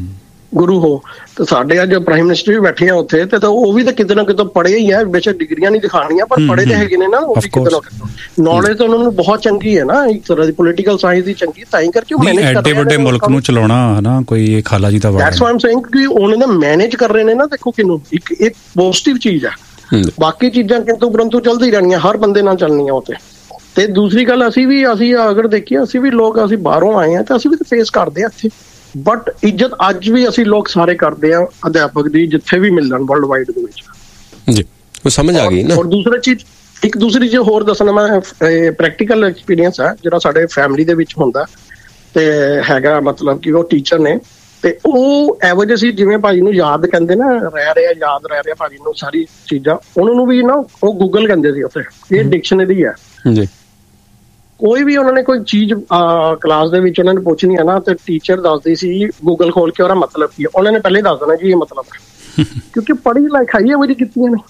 ਗੁਰੂ ਹੋ। ਤੇ ਸਾਡੇ ਅੱਜ ਪ੍ਰਾਈਮ ਮਿਨਿਸਟਰ ਵੀ ਬੈਠੇ ਆ ਉੱਥੇ, ਤੇ ਉਹ ਵੀ ਤਾਂ ਕਿਤੇ ਨਾ ਕਿਤੇ ਪੜ੍ਹੇ ਹੀ ਹੈ। ਬੇਸ਼ੱਕ ਡਿਗਰੀਆਂ ਨਹੀਂ ਦਿਖਾਣੀਆਂ, ਪਰ ਪੜ੍ਹੇ ਤੇ ਹੈਗੇ ਨੇ ਨਾ, ਉਹ ਵੀ ਕਿਤੇ ਨਾ ਕਿਤੇ ਨੌਲੇਜ ਤਾਂ ਉਹਨਾਂ ਨੂੰ ਬਹੁਤ ਚੰਗੀ ਹੈ ਨਾ, ਇੱਕ ਤਰ੍ਹਾਂ ਦੀ ਪੋਲੀਟੀਕਲ ਸਾਇੰਸ ਦੀ ਚੰਗੀ, ਤਾਂ ਹੀ ਕਰਕੇ ਉਹ ਮੈਨੇਜ ਕਰ ਰਹੇ ਨੇ। ਐਡੇ ਵੱਡੇ ਮੁਲਕ ਨੂੰ ਚਲਾਉਣਾ ਹੈ ਨਾ, ਕੋਈ ਇਹ ਖਾਲਾ ਜੀ ਦਾ ਵਾਰ ਦੈਟਸ ਵਾਈ ਆਮ ਸੇਇੰਗ ਕਿ ਉਹਨਾਂ ਨੇ ਮੈਨੇਜ ਕਰ ਰਹੇ ਨੇ ਨਾ। ਦੇਖੋ ਕਿਨੂੰ ਇੱਕ ਇੱਕ ਪੋਜ਼ਿਟਿਵ ਚੀਜ਼ ਹੈ। ਬਾਕੀ ਚੀਜ਼ਾਂ ਕਿੰਤੂ ਪਰੰਤੂ ਚੱਲਦੀ ਰਹਿਣੀਆਂ, ਹਰ ਬੰਦੇ ਨਾਲ ਚੱਲਣੀਆਂ ਉਹ ਤੇ। ਤੇ ਦੂਸਰੀ ਗੱਲ, ਅਸੀਂ ਵੀ ਅਸੀਂ ਅਗਰ ਦੇਖੀਏ, ਅਸੀਂ ਵੀ ਲੋਕ ਅਸੀਂ ਬਾਹਰੋਂ ਆਏ ਹਾਂ ਤਾਂ ਅਸੀਂ ਵੀ ਤਾਂ ਫੇਸ ਕਰਦੇ ਹਾਂ ਇੱਥੇ, ਬਟ ਇੱਜ਼ਤ ਅੱਜ ਵੀ ਅਸੀਂ ਲੋਕ ਸਾਰੇ ਕਰਦੇ ਆ ਅਧਿਆਪਕ ਦੀ, ਜਿੱਥੇ ਵੀ ਮਿਲਣ ਵਰਲਡ ਵਾਈਡ ਦੇ ਵਿੱਚ ਜੀ। ਉਹ ਸਮਝ ਆ ਗਈ ਨਾ। ਔਰ ਦੂਸਰੀ ਚੀਜ਼, ਇੱਕ ਦੂਸਰੀ ਚੀਜ਼ ਹੋਰ ਦੱਸਣਾ, ਮੈਂ ਪ੍ਰੈਕਟੀਕਲ ਐਕਸਪੀਰੀਅੰਸ ਹੈ ਜਿਹੜਾ ਸਾਡੇ ਫੈਮਿਲੀ ਦੇ ਵਿੱਚ ਹੁੰਦਾ ਤੇ ਹੈਗਾ, ਮਤਲਬ ਕਿ ਉਹ ਟੀਚਰ ਨੇ, ਤੇ ਉਹ ਇਹੋ ਜਿਹੇ ਸੀ ਜਿਵੇਂ ਭਾਜੀ ਨੂੰ ਯਾਦ ਕਹਿੰਦੇ ਨਾ, ਰਹਿ ਰਿਹਾ ਯਾਦ ਰਹਿ ਰਿਹਾ ਭਾਜੀ ਨੂੰ ਸਾਰੀ ਚੀਜ਼ਾਂ, ਉਹਨਾਂ ਨੂੰ ਵੀ ਨਾ ਉਹ ਗੂਗਲ ਕਹਿੰਦੇ ਸੀ ਉੱਥੇ। ਇਹ ਡਿਕਸ਼ਨਰੀ ਹੈ ਜੀ। ਕੋਈ ਵੀ ਉਹਨਾਂ ਨੇ ਕੋਈ ਚੀਜ਼ ਕਲਾਸ ਦੇ ਵਿੱਚ ਉਹਨਾਂ ਨੇ ਪੁੱਛਣੀ ਹੈ ਨਾ, ਤੇ ਟੀਚਰ ਦੱਸਦੀ ਸੀ ਗੂਗਲ ਖੋਲ ਕੇ ਉਹਦਾ ਮਤਲਬ ਕੀ ਹੈ, ਉਹਨਾਂ ਨੇ ਪਹਿਲੇ ਦੱਸ ਦੇਣਾ ਜੀ ਇਹ ਮਤਲਬ ਹੈ, ਕਿਉਂਕਿ ਪੜ੍ਹੀ ਲਿਖਾਈ ਇਹ ਵਾਰੀ ਕੀਤੀਆਂ ਨੇ,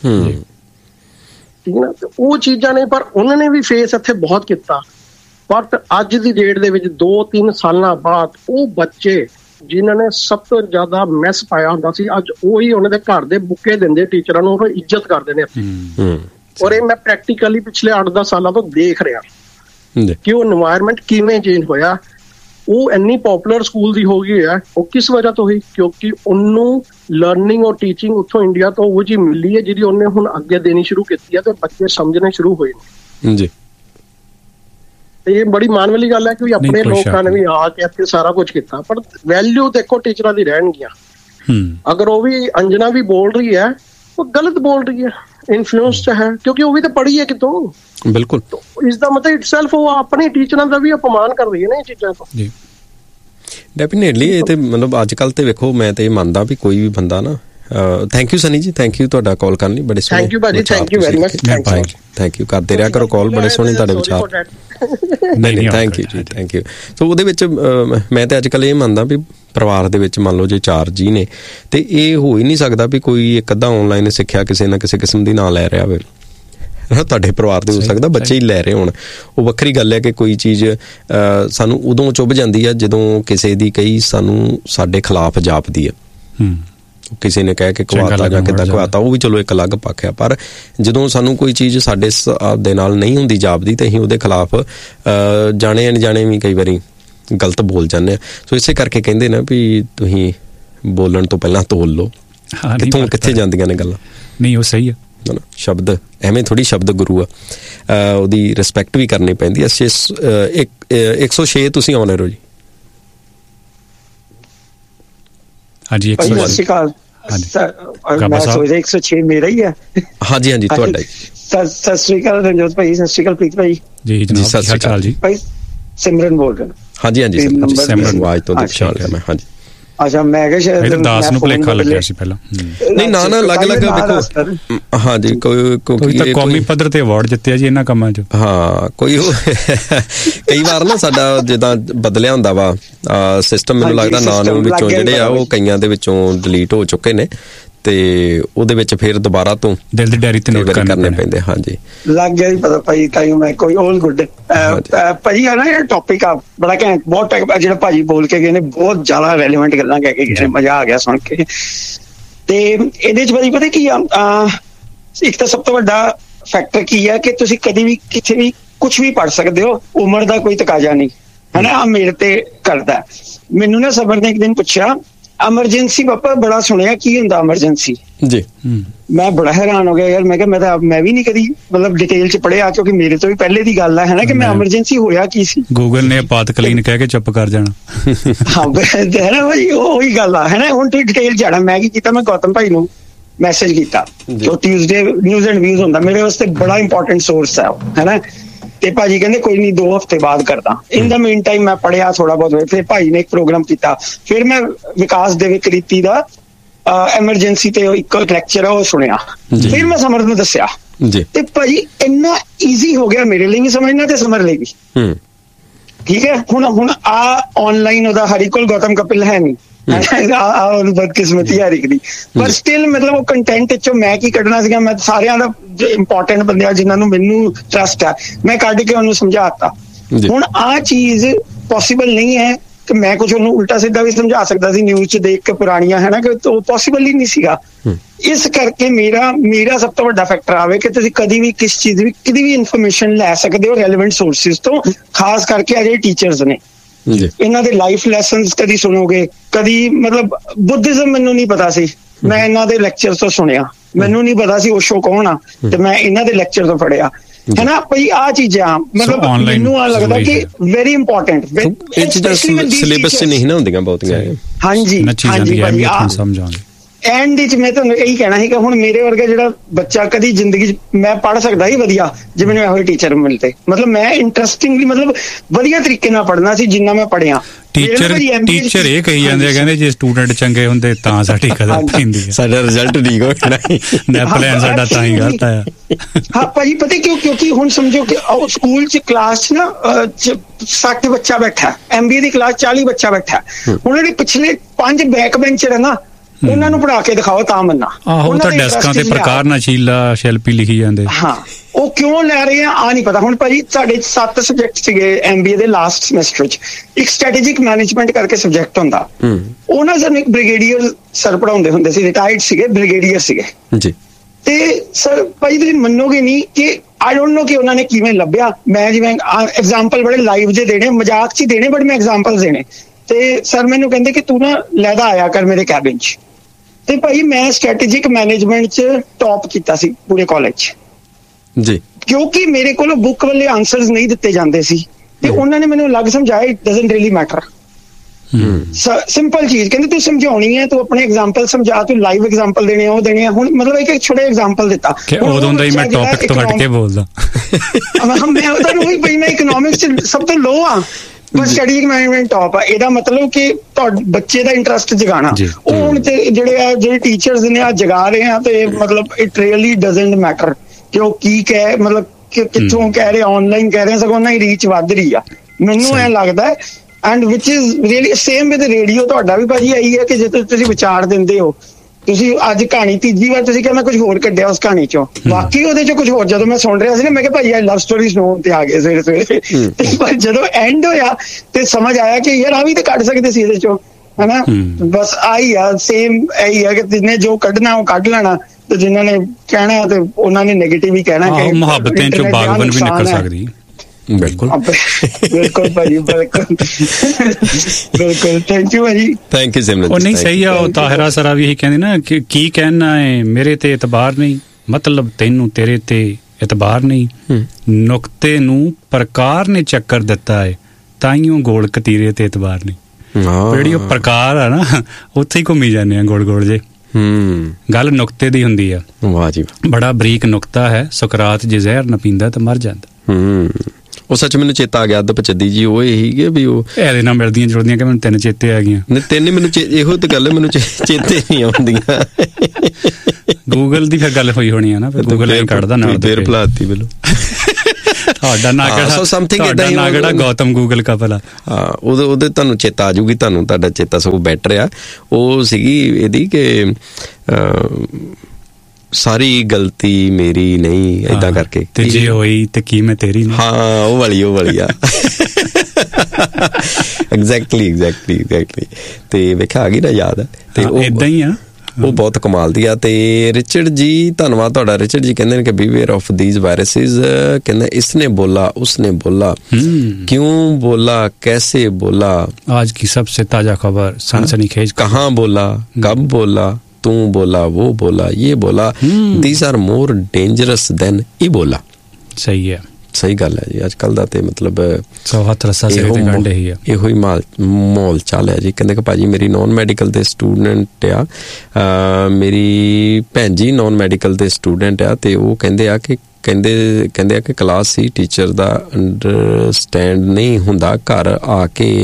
ਠੀਕ ਨਾ। ਤੇ ਉਹ ਚੀਜ਼ਾਂ ਨੇ, ਪਰ ਉਹਨਾਂ ਨੇ ਵੀ ਫੇਸ ਇੱਥੇ ਬਹੁਤ ਕੀਤਾ। ਬਟ ਅੱਜ ਦੀ ਡੇਟ ਦੇ ਵਿੱਚ ਦੋ ਤਿੰਨ ਸਾਲਾਂ ਬਾਅਦ ਉਹ ਬੱਚੇ ਜਿਨ੍ਹਾਂ ਨੇ ਸਭ ਤੋਂ ਜ਼ਿਆਦਾ ਮੈਸ ਪਾਇਆ ਹੁੰਦਾ ਸੀ, ਅੱਜ ਉਹੀ ਉਹਨਾਂ ਦੇ ਘਰ ਦੇ ਬੁੱਕੇ ਦਿੰਦੇ ਟੀਚਰਾਂ ਨੂੰ, ਉਹ ਇੱਜ਼ਤ ਕਰਦੇ ਨੇ। ਔਰ ਇਹ ਮੈਂ ਪ੍ਰੈਕਟੀਕਲੀ ਪਿਛਲੇ ਅੱਠ ਦਸ ਸਾਲਾਂ ਤੋਂ ਦੇਖ ਰਿਹਾ ਕਿ ਉਹ এনवायरमेंट ਕਿਵੇਂ ਚੇਂਜ ਹੋਇਆ। ਉਹ ਇੰਨੀ ਪਪੂਲਰ ਸਕੂਲ ਦੀ ਹੋ ਗਈ ਹੈ, ਉਹ ਕਿਸ ਵਜ੍ਹਾ ਤੋਂ ਹੋਈ? ਕਿਉਂਕਿ ਉਹਨੂੰ ਲਰਨਿੰਗ ਔਰ ਟੀਚਿੰਗ ਉੱਥੋਂ ਇੰਡੀਆ ਤੋਂ ਉਹ ਜਿਹੀ ਮਿਲੀ ਹੈ ਜਿਹੜੀ ਉਹਨੇ ਹੁਣ ਅੱਗੇ ਦੇਣੀ ਸ਼ੁਰੂ ਕੀਤੀ ਹੈ, ਤੇ ਬੱਚੇ ਸਮਝਣੇ ਸ਼ੁਰੂ ਹੋਏ ਨੇ ਜੀ। ਤੇ ਇਹ ਬੜੀ ਮਾਣ ਵਾਲੀ ਗੱਲ ਹੈ ਕਿ ਆਪਣੇ ਲੋਕਾਂ ਨੇ ਵੀ ਆ ਕੇ ਇੱਥੇ ਸਾਰਾ ਕੁਝ ਕੀਤਾ, ਪਰ ਵੈਲਿਊ ਦੇਖੋ ਟੀਚਰਾਂ ਦੀ ਰਹਿਣਗੀਆਂ। ਅਗਰ ਉਹ ਵੀ ਅੰਜਨਾ ਵੀ ਬੋਲ ਰਹੀ ਹੈ, ਉਹ ਗਲਤ ਬੋਲ ਰਹੀ ਹੈ, ਇਨਫਲੂਐਂਸ ਹੈ, ਕਿਉਂਕਿ ਉਹ ਵੀ ਤਾਂ ਪੜ੍ਹੀ ਹੈ ਕਿਤੋਂ। ਬਿਲਕੁਲ, ਇਸ ਦਾ ਮਤਲਬ ਇਟਸੈਲਫ ਉਹ ਆਪਣੇ ਟੀਚਰਾਂ ਦਾ ਵੀ ਅਪਮਾਨ ਕਰ ਰਹੀ ਹੈ ਨਾ ਇਹ ਚੀਜ਼ਾਂ ਤੋਂ। ਜੀ ਡੈਫੀਨੇਟਲੀ। ਇਹ ਤੇ ਮਤਲਬ ਅੱਜ ਕੱਲ੍ਹ ਤੇ ਵੇਖੋ, ਮੈਂ ਤੇ ਇਹ ਮੰਨਦਾ ਵੀ ਕੋਈ ਵੀ ਬੰਦਾ ਨਾ, ਥੈਂਕ ਯੂ ਸਨੀ ਜੀ, ਥੈਂਕ ਯੂ ਤੁਹਾਡਾ ਕਾਲ ਕਰਨ ਲਈ, ਬੜੇ ਸੋਹਣੇ। ਥੈਂਕ ਯੂ ਭਾਜੀ, thank you very much, thank you. ਕਰਦੇ ਰਿਹਾ ਕਰੋ ਕਾਲ, ਬੜੇ ਸੋਹਣੇ ਤੁਹਾਡੇ ਵਿਚਾਰ। ਨਹੀਂ ਨਹੀਂ, ਥੈਂਕ ਯੂ ਜੀ, ਥੈਂਕ ਯੂ। ਸੋ ਉਹਦੇ ਵਿੱਚ ਮੈਂ ਤੇ ਅੱਜ ਕੱਲ੍ਹ ਇਹ ਮੰਨਦਾ ਵੀ ਪਰਿਵਾਰ ਦੇ ਵਿੱਚ ਮੰਨ ਲਓ ਜੇ ਚਾਰ ਜੀ ਨੇ, ਤੇ ਇਹ ਹੋ ਹੀ ਨਹੀਂ ਸਕਦਾ ਵੀ ਕੋਈ ਇੱਕ ਅੱਧਾ ਆਨਲਾਈਨ ਸਿੱਖਿਆ ਕਿਸੇ ਨਾ ਕਿਸੇ ਕਿਸਮ ਦੀ ਨਾ ਲੈ ਰਿਹਾ ਹੋਵੇ। ਤੁਹਾਡੇ ਪਰਿਵਾਰ ਦੇ ਹੋ ਸਕਦਾ ਬੱਚੇ ਹੀ ਲੈ ਰਹੇ ਹੋਣ, ਉਹ ਵੱਖਰੀ ਗੱਲ ਹੈ ਕਿ ਕੋਈ ਚੀਜ਼ ਸਾਨੂੰ ਉਦੋਂ ਚੁੱਭ ਜਾਂਦੀ ਹੈ ਜਦੋਂ ਕਿਸੇ ਦੀ ਕਈ ਸਾਨੂੰ ਸਾਡੇ ਖਿਲਾਫ ਜਾਪਦੀ ਹੈ। ਕਿਸੇ ਨੇ ਕਹਿ ਕੇ ਕਵਾਤਾ ਜਾਂ ਕਿੱਦਾਂ ਕਵਾਤਾ, ਉਹ ਵੀ ਚਲੋ ਇੱਕ ਅਲੱਗ ਪੱਖ ਆ, ਪਰ ਜਦੋਂ ਸਾਨੂੰ ਕੋਈ ਚੀਜ਼ ਸਾਡੇ ਦੇ ਨਾਲ ਨਹੀਂ ਹੁੰਦੀ ਜਾਪਦੀ, ਤੇ ਅਸੀਂ ਉਹਦੇ ਖਿਲਾਫ ਜਾਣੇ ਅਣਜਾਣੇ ਵੀ ਕਈ ਵਾਰੀ ਗਲਤ ਬੋਲ ਜਾਂਦੇ ਆ। ਸੋ ਇਸੇ ਕਰਕੇ ਕਹਿੰਦੇ ਨਾ ਵੀ ਤੁਸੀਂ ਬੋਲਣ ਤੋਂ ਪਹਿਲਾਂ ਤੋਲ ਲਓ, ਕਿੱਥੋਂ ਕਿੱਥੇ ਜਾਂਦੀਆਂ ਨੇ ਗੱਲਾਂ। ਨਹੀਂ, ਉਹ ਸਹੀ ਆ। ਸ਼ਬਦ ਐਵੇਂ ਥੋੜੀ, ਸ਼ਬਦ ਗੁਰੂ ਆ, ਉਹਦੀ ਰਿਸਪੈਕਟ ਵੀ ਕਰਨੀ ਪੈਂਦੀ ਹੈ। ਇੱਕ ਸੌ ਛੇ ਤੁਸੀਂ ਆਉਣੇ ਰਹੋ ਜੀ। ਹਾਂਜੀ, ਸਤਿ ਸ਼੍ਰੀ ਅਕਾਲ ਮੈਂ ਸੋਚਦਾ ਇੱਕ ਸੌ ਛੇ ਮੇਰਾ ਹੀ ਹੈ। ਹਾਂਜੀ ਹਾਂਜੀ ਤੁਹਾਡਾ ਹੀ। ਸਤਿ ਸ੍ਰੀ ਅਕਾਲ ਰਣਜੋਤ ਭਾਈ, ਸਤਿ ਸ੍ਰੀ ਅਕਾਲ ਪ੍ਰੀਤ ਭਾਈ। ਜੀ ਜਨਾਬ, ਸਤਿ ਸ੍ਰੀ ਅਕਾਲ ਜੀ ਭਾਈ। ਸਿਮਰਨ ਬੋਲ ਰਿਹਾ। ਹਾਂਜੀ ਹਾਂਜੀ ਸਿਮਰਨ ਆਵਾਜ਼ ਤੋਂ ਪਛਾਣ ਲਿਆ ਮੈਂ। ਹਾਂਜੀ ਅੱਛਾ, ਮੈਂ ਕਿਹਾ ਸ਼ਾਇਦ ਦਾਸ ਨੂੰ ਭੁਲੇਖਾ ਲੱਗਿਆ ਸੀ ਪਹਿਲਾਂ। ਨਹੀਂ ਨਾ ਨਾ ਅਲੱਗ ਅਲੱਗ ਵੇਖੋ। ਹਾਂਜੀ ਕੋਈ ਕੋਈ ਕੌਮੀ ਪੱਧਰ ਤੇ ਅਵਾਰਡ ਜਿੱਤਿਆ ਜੀ ਇਹਨਾਂ ਕੰਮਾਂ 'ਚ। ਹਾਂ ਕੋਈ ਕਈ ਵਾਰ ਨਾ ਸਾਡਾ ਜਿੱਦਾਂ ਬਦਲਿਆ ਹੁੰਦਾ ਵਾ ਸਿਸਟਮ, ਮੈਨੂੰ ਲੱਗਦਾ ਨਾਂ ਨੂੰ ਵਿੱਚੋਂ ਜਿਹੜੇ ਆ ਉਹ ਕਈਆਂ ਦੇ ਵਿੱਚੋਂ ਡਿਲੀਟ ਹੋ ਚੁੱਕੇ ਨੇ ਤੇ ਉਹਦੇ ਵਿੱਚ ਫਿਰ ਦੁਬਾਰਾ ਤੋਂ ਦਿਲ ਦੀ ਡਾਇਰੀ ਤੇ ਨੋਟ ਕਰਨੇ ਪੈਂਦੇ। ਹਾਂਜੀ ਲੱਗ ਗਿਆ ਜੀ ਪਤਾ ਭਾਈ। ਤਾਂ ਮੈਂ ਕੋਈ ਆਲ ਗੁੱਡ ਭਾਜੀ ਹੈ ਨਾ ਇਹ ਟੌਪਿਕ ਆ ਬੜਾ ਘੈਂਟ, ਬਹੁਤ ਜਿਹੜਾ ਭਾਜੀ ਬੋਲ ਕੇ ਗਏ ਨੇ ਬਹੁਤ ਜ਼ਿਆਦਾ ਰੈਲੀਵੈਂਟ ਗੱਲਾਂ ਕਹਿ ਕੇ ਗਏ, ਮਜ਼ਾ ਆ ਗਿਆ ਸੁਣ ਕੇ। ਤੇ ਇਹਦੇ 'ਚ ਭਾਜੀ ਪਤਾ ਕੀ ਆ, ਇੱਕ ਤਾਂ ਸਭ ਤੋਂ ਵੱਡਾ ਫੈਕਟਰ ਕੀ ਹੈ ਕਿ ਤੁਸੀਂ ਕਦੀ ਵੀ ਕਿਤੇ ਵੀ ਕੁਛ ਵੀ ਪੜ੍ਹ ਸਕਦੇ ਹੋ, ਉਮਰ ਦਾ ਕੋਈ ਤਕਾਜ਼ਾ ਨਹੀਂ ਹੈ ਨਾ। ਆ ਮੇਰੇ ਤੇ ਕਰਦਾ। ਮੈਨੂੰ ਨਾ ਸਬਰ ਨੇ ਇੱਕ ਦਿਨ ਪੁੱਛਿਆ ਐਮਰਜੈਂਸੀ ਪਾਪਾ ਬੜਾ ਸੁਣਿਆ, ਕੀ ਹੁੰਦਾ ਐਮਰਜੈਂਸੀ ਜੀ? ਮੈਂ ਬੜਾ ਹੈਰਾਨ ਹੋ ਗਿਆ ਯਾਰ। ਮੈਂ ਕਿਹਾ ਮੈਂ ਤਾਂ ਮੈਂ ਵੀ ਨਹੀਂ ਕਦੀ ਮਤਲਬ ਡਿਟੇਲ 'ਚ ਪੜ੍ਹਿਆ, ਕਿਉਂਕਿ ਮੇਰੇ ਤੋਂ ਵੀ ਪਹਿਲੇ ਦੀ ਗੱਲ ਹੈ ਨਾ ਕਿ ਮੈਂ ਐਮਰਜੈਂਸੀ ਹੋਇਆ ਕੀ ਸੀ। ਗੂਗਲ ਨੇ ਆਪਾਤਕਾਲੀਨ ਕਹਿ ਕੇ ਚੁੱਪ ਕਰ ਜਾਣਾ। ਹਾਂ ਹੈ ਨਾ ਭਾਈ, ਉਹੀ ਗੱਲ ਆ ਹੈ ਨਾ। ਹੁਣ ਤੁਸੀਂ ਡਿਟੇਲ ਜਾਣਾ। ਮੈਂ ਕੀ ਕੀਤਾ, ਮੈਂ ਗੌਤਮ ਭਾਈ ਨੂੰ ਮੈਸੇਜ ਕੀਤਾ ਜੋ ਟਿਊਜ਼ਡੇ ਨਿਊਜ਼ ਐਂਡ ਵਿਊਜ਼ ਹੁੰਦਾ, ਮੇਰੇ ਵਾਸਤੇ ਬੜਾ ਇੰਪੋਰਟੈਂਟ ਸੋਰਸ ਹੈ ਹੈ ਨਾ। ਤੇ ਭਾਜੀ ਕਹਿੰਦੇ ਕੋਈ ਨਹੀਂ ਦੋ ਹਫ਼ਤੇ ਬਾਅਦ ਕਰਦਾ। ਇਨ ਦਾ ਮੀਨ ਟਾਈਮ ਮੈਂ ਪੜ੍ਹਿਆ ਥੋੜਾ ਬਹੁਤ। ਫਿਰ ਭਾਈ ਨੇ ਇੱਕ ਪ੍ਰੋਗਰਾਮ ਕੀਤਾ। ਫਿਰ ਮੈਂ ਵਿਕਾਸ ਦੇ ਕ੍ਰਿਤੀ ਦਾ ਐਮਰਜੈਂਸੀ ਤੇ ਇੱਕ ਲੈਕਚਰ ਆ ਉਹ ਸੁਣਿਆ। ਫਿਰ ਮੈਂ ਸਮਰ ਨੂੰ ਦੱਸਿਆ ਤੇ ਭਾਜੀ ਇੰਨਾ ਈਜ਼ੀ ਹੋ ਗਿਆ ਮੇਰੇ ਲਈ ਵੀ ਸਮਝਣਾ ਤੇ ਸਮਰ ਲਈ ਵੀ। ਠੀਕ ਹੈ। ਹੁਣ ਹੁਣ ਆ ਆਨਲਾਈਨ ਉਹਦਾ ਹਰੀ ਕੋਲ ਗੌਤਮ ਕਪਿਲ ਹੈ ਨਹੀਂ, ਬਦਕਿਸਮਤੀ ਹਰ ਇੱਕ ਦੀ, ਪਰ ਸਟਿਲ ਮਤਲਬ ਉਹ ਕੰਟੈਂਟ ਵਿੱਚੋਂ ਮੈਂ ਕੀ ਕੱਢਣਾ ਸੀਗਾ, ਮੈਂ ਸਾਰਿਆਂ ਦਾ ਜੋ ਇੰਪੋਰਟੈਂਟ ਬੰਦੇ ਆ ਜਿਨ੍ਹਾਂ ਨੂੰ ਮੈਨੂੰ ਟਰਸਟ ਹੈ ਮੈਂ ਕੱਢ ਕੇ ਉਹਨੂੰ ਸਮਝਾਤਾ। ਹੁਣ ਆਹ ਚੀਜ਼ ਪੋਸੀਬਲ ਨਹੀਂ ਹੈ ਕਿ ਮੈਂ ਕੁਝ ਉਹਨੂੰ ਉਲਟਾ ਸਿੱਧਾ ਵੀ ਸਮਝਾ ਸਕਦਾ ਸੀ ਨਿਊਜ਼ 'ਚ ਦੇਖ ਕੇ ਪੁਰਾਣੀਆਂ ਹੈ ਨਾ, ਕਿ ਉਹ ਪੋਸੀਬਲ ਹੀ ਨਹੀਂ ਸੀਗਾ। ਇਸ ਕਰਕੇ ਮੇਰਾ ਮੇਰਾ ਸਭ ਤੋਂ ਵੱਡਾ ਫੈਕਟਰ ਆਵੇ ਕਿ ਤੁਸੀਂ ਕਦੀ ਵੀ ਕਿਸ ਚੀਜ਼ ਵੀ ਕਿਤੇ ਵੀ ਇਨਫੋਰਮੇਸ਼ਨ ਲੈ ਸਕਦੇ ਹੋ ਰੈਲੇਵੈਂਟ ਸੋਰਸਿਸ ਤੋਂ, ਖਾਸ ਕਰਕੇ ਆ ਜਿਹੜੇ ਟੀਚਰਸ ਨੇ ਇਹਨਾਂ ਦੇ ਲਾਈਫ ਲੈਸਨਸ ਕਦੀ ਸੁਣੋਗੇ। ਕਦੀ ਮਤਲਬ ਬੁੱਧਿਜ਼ਮ ਮੈਨੂੰ ਨਹੀਂ ਪਤਾ ਸੀ, ਮੈਂ ਇਹਨਾਂ ਦੇ ਲੈਕਚਰ ਤੋਂ ਸੁਣਿਆ। ਮੈਨੂੰ ਨਹੀਂ ਪਤਾ ਸੀ ਓਸ਼ੋ ਕੌਣ ਆ ਤੇ ਮੈਂ ਇਹਨਾਂ ਦੇ ਲੈਕਚਰ ਤੋਂ ਪੜ੍ਹਿਆ ਹੈ ਨਾ। ਭਈ ਆਹ ਚੀਜ਼ਾਂ ਮਤਲਬ ਮੈਨੂੰ ਆ ਲੱਗਦਾ ਕਿ ਵੈਰੀ ਇੰਪੋਰਟੈਂਟ। ਇਹ ਚੀਜ਼ਾਂ ਸਿਲੇਬਸ 'ਚ ਨਹੀਂ ਨਾ ਹੁੰਦੀਆਂ ਬਹੁਤੀਆਂ। ਹਾਂਜੀ ਹਾਂਜੀ ਭਾਈ ਸਮਝਾਉਂਦੇ। ਐਂਡ ਵਿੱਚ ਮੈਂ ਤੁਹਾਨੂੰ ਇਹੀ ਕਹਿਣਾ ਸੀ ਕਿ ਹੁਣ ਮੇਰੇ ਵਰਗਾ ਜਿਹੜਾ ਬੱਚਾ ਕਦੀ ਜ਼ਿੰਦਗੀ 'ਚ ਮੈਂ ਪੜ੍ਹ ਸਕਦਾ ਸੀ ਵਧੀਆ ਜੇ ਮੈਨੂੰ ਇਹੋ ਜਿਹੇ ਟੀਚਰ ਮਿਲਦੇ। ਮਤਲਬ ਮੈਂ ਇੰਟਰਸਟਿੰਗਲੀ ਮਤਲਬ ਵਧੀਆ ਤਰੀਕੇ ਨਾਲ ਪੜ੍ਹਨਾ ਸੀ ਜਿੰਨਾ ਮੈਂ ਪੜ੍ਹਿਆ। ਟੀਚਰ ਟੀਚਰ ਇਹ ਕਹੀ ਜਾਂਦੇ ਆ, ਕਹਿੰਦੇ ਜੇ ਸਟੂਡੈਂਟ ਚੰਗੇ ਹੁੰਦੇ ਤਾਂ ਸਾਡੀ ਕਦਰ ਪੈਂਦੀ ਹੈ, ਸਾਡਾ ਰਿਜ਼ਲਟ ਠੀਕ ਹੋਣਾ ਨੈਪਲੈਨ ਸਾਡਾ ਤਾਂ ਹੀ ਗਲਤ ਆਇਆ। ਹਾਂ ਭਾਜੀ ਪਤਾ ਕਿਉਂ? ਕਿਉਂਕਿ ਹੁਣ ਸਮਝੋ ਕਿ ਸਕੂਲ 'ਚ ਕਲਾਸ 'ਚ ਨਾ ਸੱਠ ਬੱਚਾ ਬੈਠਾ, ਐਮਬੀਏ ਦੀ ਕਲਾਸ ਚਾਲੀ ਬੱਚਾ ਬੈਠਾ। ਹੁਣ ਜਿਹੜੇ ਪਿਛਲੇ ਪੰਜ ਬੈਕ ਬੈਂਚਰ ਹੈ ਨਾ ਉਹਨਾਂ ਨੂੰ ਪੜ੍ਹਾ ਕੇ ਦਿਖਾਓ ਤਾਂ ਮੰਨਾ। ਆਹੋ ਤਾਂ ਡੈਸਕਾਂ ਤੇ ਪ੍ਰਕਾਰ ਨਸ਼ੀਲਾ ਸ਼ਿਲਪੀ ਲਿਖੀ ਜਾਂਦੇ। ਹਾਂ ਉਹ ਕਿਉਂ ਲੈ ਰਹੇ ਆ ਆ ਨਹੀਂ ਪਤਾ। ਹੁਣ ਭਾਜੀ ਸਾਡੇ ਸੱਤ ਸਬਜੈਕਟ ਸੀਗੇ ਐਮਬੀਏ ਦੇ ਲਾਸਟ ਸਮੈਸਟਰ 'ਚ। ਇੱਕ ਸਟ੍ਰੈਟੇਜਿਕ ਮੈਨੇਜਮੈਂਟ ਕਰਕੇ ਸਬਜੈਕਟ ਹੁੰਦਾ, ਉਹ ਨਾ ਸਾਨੂੰ ਇੱਕ ਬ੍ਰਿਗੇਡੀਅਰ ਸਰ ਪੜ੍ਹਾਉਂਦੇ ਹੁੰਦੇ ਸੀ, ਰਿਟਾਇਰਡ ਸੀਗੇ, ਬ੍ਰਿਗੇਡੀਅਰ ਸੀਗੇ ਜੀ। ਤੇ ਸਰ ਭਾਜੀ ਤੁਸੀਂ ਮੰਨੋਗੇ ਨਹੀਂ ਕਿ ਆਈ ਡੋਂਟ ਨੋ ਕਿ ਉਹਨਾਂ ਨੇ ਕਿਵੇਂ ਲੱਭਿਆ। ਮੈਂ ਜਿਵੇਂ ਐਗਜ਼ਾਮਪਲ ਬੜੇ ਲਾਈਵ ਜੇ ਦੇਣੇ, ਮਜ਼ਾਕ 'ਚ ਹੀ ਦੇਣੇ, ਬਟ ਮੈਂ ਐਗਜ਼ਾਮਪਲ ਦੇਣੇ। ਤੇ ਸਰ ਮੈਨੂੰ ਕਹਿੰਦੇ ਕਿ ਤੂੰ ਨਾ ਲੈਦਾ ਆਇਆ ਕਰ ਮੇਰੇ ਕੈਬਿਨ 'ਚ। ਤੇ ਭਾਈ ਮੈਂ ਸਟ੍ਰੈਟੇਜਿਕ ਮੈਨੇਜਮੈਂਟ 'ਚ ਟੌਪ ਕੀਤਾ ਸੀ ਪੂਰੇ ਕਾਲਜ 'ਚ ਜੀ, ਕਿਉਂਕਿ ਮੇਰੇ ਕੋਲ ਬੁੱਕ ਵਾਲੇ ਆਨਸਰਸ ਨਹੀਂ ਦਿੱਤੇ ਜਾਂਦੇ ਸੀ ਤੇ ਉਹਨਾਂ ਨੇ ਮੈਨੂੰ ਅਲੱਗ ਸਮਝਾਇਆ it doesn't really matter. Simple ਚੀਜ਼ ਕਹਿੰਦੇ ਤੂੰ ਸਮਝਾਉਣੀ ਹੈ, ਤੂੰ ਆਪਣੇ ਐਗਜ਼ਾਮਪਲ ਸਮਝਾ, ਤੂੰ ਲਾਈਵ ਐਗਜ਼ਾਮਪਲ ਦੇਣੇ ਆ, ਉਹ ਦੇਣੇ ਆ। ਹੁਣ ਮਤਲਬ ਇੱਕ ਇੱਕ ਛੋਟੇ ਐਗਜ਼ਾਮਪਲ ਦਿੱਤਾ। ਉਦੋਂ ਦਾ ਹੀ ਮੈਂ ਟੌਪਿਕ ਤੋਂ ਹਟ ਕੇ ਬੋਲਦਾ। ਮੈਂ ਉਹਦਾ ਨੂੰ ਵੀ ਮੈਂ ਇਕਨੋਮਿਕਸ 'ਚ ਸਭ ਤੋਂ ਲੋ ਆ, ਪਰ ਸਟੱਡੀ ਮੈਨੇਜਮੈਂਟ ਟੌਪ ਆ। ਇਹਦਾ ਮਤਲਬ ਕਿ ਤੁਹਾਡੇ ਬੱਚੇ ਦਾ ਇੰਟਰਸਟ ਜਗਾਉਣਾ। ਉਹ ਹੁਣ ਤੇ ਜਿਹੜੇ ਆ ਜਿਹੜੇ ਟੀਚਰਸ ਨੇ ਆ ਜਗਾ ਰਹੇ ਆ ਤੇ ਮਤਲਬ ਇਟ ਰੀਅਲੀ ਡਜ਼ਨਟ ਮੈਟਰ ਕਿ ਉਹ ਕੀ ਕਹਿ ਮਤਲਬ ਕਿੱਥੋਂ ਕਹਿ ਰਹੇ, ਆਨਲਾਈਨ ਕਹਿ ਰਹੇ, ਸਗੋਂ ਉਹਨਾਂ ਦੀ ਰੀਚ ਵੱਧ ਰਹੀ ਆ ਮੈਨੂੰ ਐਂ ਲੱਗਦਾ ਹੈ। And which is really same with radio. ਤੁਹਾਡਾ ਵੀ ਭਾਜੀ ਆਈ ਹੈ ਕਿ ਜੇ ਤੁਸੀਂ ਵਿਚਾਰ ਦਿੰਦੇ ਹੋ, ਤੁਸੀਂ ਅੱਜ ਕਹਾਣੀ ਤੀਜੀ ਵਾਰ ਤੁਸੀਂ ਕਿਹਾ ਮੈਂ ਕੁਝ ਹੋਰ ਕੱਢਿਆ ਉਸ ਕਹਾਣੀ ਚੋਂ, ਬਾਕੀ ਉਹਦੇ ਚੋਂ ਕੁਝ ਹੋਰ। ਜਦੋਂ ਮੈਂ ਸੁਣ ਰਿਹਾ ਸੀ ਨਾ ਮੈਂ ਕਿਹਾ ਭਾਈ ਲਵ ਸਟੋਰੀ ਸੁਣਾਉਣ ਤੇ ਆ ਗਏ ਸਵੇਰੇ ਸਵੇਰੇ, ਪਰ ਜਦੋਂ ਐਂਡ ਹੋਇਆ ਤੇ ਸਮਝ ਆਇਆ ਕਿ ਯਾਰ ਆ ਵੀ ਤਾਂ ਕੱਢ ਸਕਦੇ ਸੀ ਇਹਦੇ ਚੋਂ, ਹਨਾ। ਬਸ ਆਹੀ ਆ, ਸੇਮ ਇਹੀ ਆ ਕਿ ਜਿਹਨੇ ਜੋ ਕੱਢਣਾ ਉਹ ਕੱਢ ਲੈਣਾ ਤੇ ਜਿਨ੍ਹਾਂ ਨੇ ਕਹਿਣਾ ਤੇ ਉਹਨਾਂ ਨੇ ਨੈਗੇਟਿਵ ਹੀ ਕਹਿਣਾ ਕਿ ਮੁਹੱਬਤਾਂ ਚੋਂ ਬਾਗਬਾਨ ਵੀ ਨਿਕਲ ਸਕਦੀ। ਬਿਲਕੁਲ ਬਿਲਕੁਲ ਭਾਜੀ, ਬਿਲਕੁਲ ਬਿਲਕੁਲ। ਥੈਂਕ ਯੂ ਭਾਜੀ। ਥੈਂਕ ਯੂ ਸਿਮਰਨ। ਉਹ ਨਹੀਂ ਸਹੀ ਆ, ਉਹ ਤਾਹਿਰਾ ਸਰਾ ਵੀ ਇਹੀ ਕਹਿੰਦੇ ਨਾ ਕਿ ਕੀ ਕਹਿਣਾ ਹੈ ਮੇਰੇ ਤੇ ਇਤਬਾਰ ਨਹੀਂ, ਮਤਲਬ ਤੈਨੂੰ ਤੇਰੇ ਤੇ ਇਤਬਾਰ ਨਹੀਂ, ਨੁਕਤੇ ਨੂੰ ਪ੍ਰਕਾਰ ਨੇ ਚੱਕਰ ਦਿੱਤਾ ਹੈ ਤਾਈਓ ਗੋਲ ਕਤੀਰੇ ਤੇ ਇਤਬਾਰ ਨਹੀਂ। ਜਿਹੜੀ ਉਹ ਪ੍ਰਕਾਰ ਆ ਨਾ ਉੱਥੇ ਹੀ ਘੁੰਮੀ ਜਾਂਦੇ ਆ ਗੋਲ ਗੋਲ ਜੇ। ਹੂੰ, ਗੱਲ ਨੁਕਤੇ ਦੀ ਹੁੰਦੀ ਆ। ਵਾਹ ਜੀ ਵਾਹ, ਬੜਾ ਬਰੀਕ ਨੁਕਤਾ ਹੈ, ਸੁਕਰਾਤ ਜੇ ਜ਼ਹਿਰ ਨਾ ਪੀਂਦਾ ਤਾਂ ਮਰ ਜਾਂਦਾ। ਹੂੰ, ਉਹ ਸੱਚ ਮੈਨੂੰ ਚੇਤਾ ਆ ਗਿਆ ਅੱਧ ਪਚੱਦੀ ਜੀ, ਉਹ ਇਹੀ ਕਿ ਵੀ ਉਹ ਇਹਦੇ ਨਾਲ ਮਿਲਦੀਆਂ ਜੁੜਦੀਆਂ ਕਿ ਮੈਨੂੰ ਤਿੰਨ ਚੇਤੇ ਆ ਗਈਆਂ। ਨਹੀਂ ਤਿੰਨ ਮੈਨੂੰ ਇਹੋ ਤੇ ਗੱਲ ਮੈਨੂੰ ਚੇਤੇ ਨਹੀਂ ਆਉਂਦੀਆਂ। ਗੂਗਲ ਦੀ ਫਿਰ ਗੱਲ ਹੋਈ ਹੋਣੀ ਆ ਨਾ, ਫਿਰ ਗੂਗਲ ਐਂ ਕੱਢਦਾ ਨਾਲ ਦੇਰ ਭੁਲਾਤੀ ਮੈਨੂੰ। ਤੁਹਾਡਾ ਨਾ ਕਿਹੜਾ ਤੁਹਾਡਾ ਨਾ ਕਿਹੜਾ ਗੌਤਮ ਗੂਗਲ ਕਾ ਭਲਾ। ਹਾਂ, ਉਹਦੇ ਉਹਦੇ ਤੁਹਾਨੂੰ ਚੇਤਾ ਆ ਜੂਗੀ, ਤੁਹਾਨੂੰ ਤੁਹਾਡਾ ਚੇਤਾ ਸਗੋਂ ਬੈਟਰ ਆ। ਉਹ ਸੀਗੀ ਇਹਦੀ ਕਿ ਸਾਰੀ ਗਲਤੀ ਮੇਰੀ ਨਹੀਂ, ਏਦਾਂ ਕਰਕੇ ਤੇ ਜੇ ਹੋਈ ਤੇ ਕੀ ਮੈਂ ਤੇਰੀ ਨਹੀਂ। ਹਾਂ, ਉਹ ਵਾਲੀ ਉਹ ਵਾਲੀ ਆ। ਐਗਜ਼ੈਕਟਲੀ ਐਗਜ਼ੈਕਟਲੀ ਐਗਜ਼ੈਕਟਲੀ ਤੇ ਵੇਖਿਆ ਆ ਗਈ ਨਾ ਯਾਦ। ਤੇ ਉਹ ਏਦਾਂ ਹੀ ਆ, ਉਹ ਬਹੁਤ ਕਮਾਲ ਦੀ ਆ। ਤੇ ਰਿਚਰਡ ਜੀ, ਧੰਨਵਾਦ ਤੁਹਾਡਾ। ਰਿਚਰਡ ਜੀ ਕਹਿੰਦੇ ਨੇ ਕਿ ਬੀਵੇਅਰ ਆਫ ਦੀਜ਼ ਵਾਇਰਸਿਸ। ਕਹਿੰਦੇ ਇਸਨੇ ਬੋਲਾ, ਉਸਨੇ ਬੋਲਾ, ਕਿਉਂ ਬੋਲਾ, कैसे बोला, आज की सबसे ताजा खबर, सनसनीखेज, कहाँ बोला, कब बोला, तू बोला, वो बोला, ये बोला, these are more dangerous than Ebola. सही है, ਸਹੀ ਗੱਲ ਹੈ ਜੀ। ਅੱਜ ਕੱਲ ਦਾ ਤੇ ਮਤਲਬ ਸੌ ਹੱਥ ਰੱਸਾ ਸਿਰ ਤੇ ਗੰਢੇ ਹੀ ਆ, ਇਹੋ ਹੀ ਮਾਲ ਮੌਲ ਚਾਲ ਹੈ ਜੀ। ਕਹਿੰਦੇ ਕਿ ਭਾਜੀ ਮੇਰੀ ਨੌਨ ਮੈਡੀਕਲ ਦੇ ਸਟੂਡੈਂਟ ਆ, ਮੇਰੀ ਭੈਣ ਜੀ ਨੌਨ ਮੈਡੀਕਲ ਦੇ ਸਟੂਡੈਂਟ ਆ, ਤੇ ਉਹ ਕਹਿੰਦੇ ਆ ਕਿ ਕਹਿੰਦੇ ਕਹਿੰਦੇ ਆ ਕਿ ਕਲਾਸ ਸੀ ਟੀਚਰ ਦਾ ਅੰਡਰਸਟੈਂਡ ਨਹੀਂ ਹੁੰਦਾ, ਘਰ ਆ ਕੇ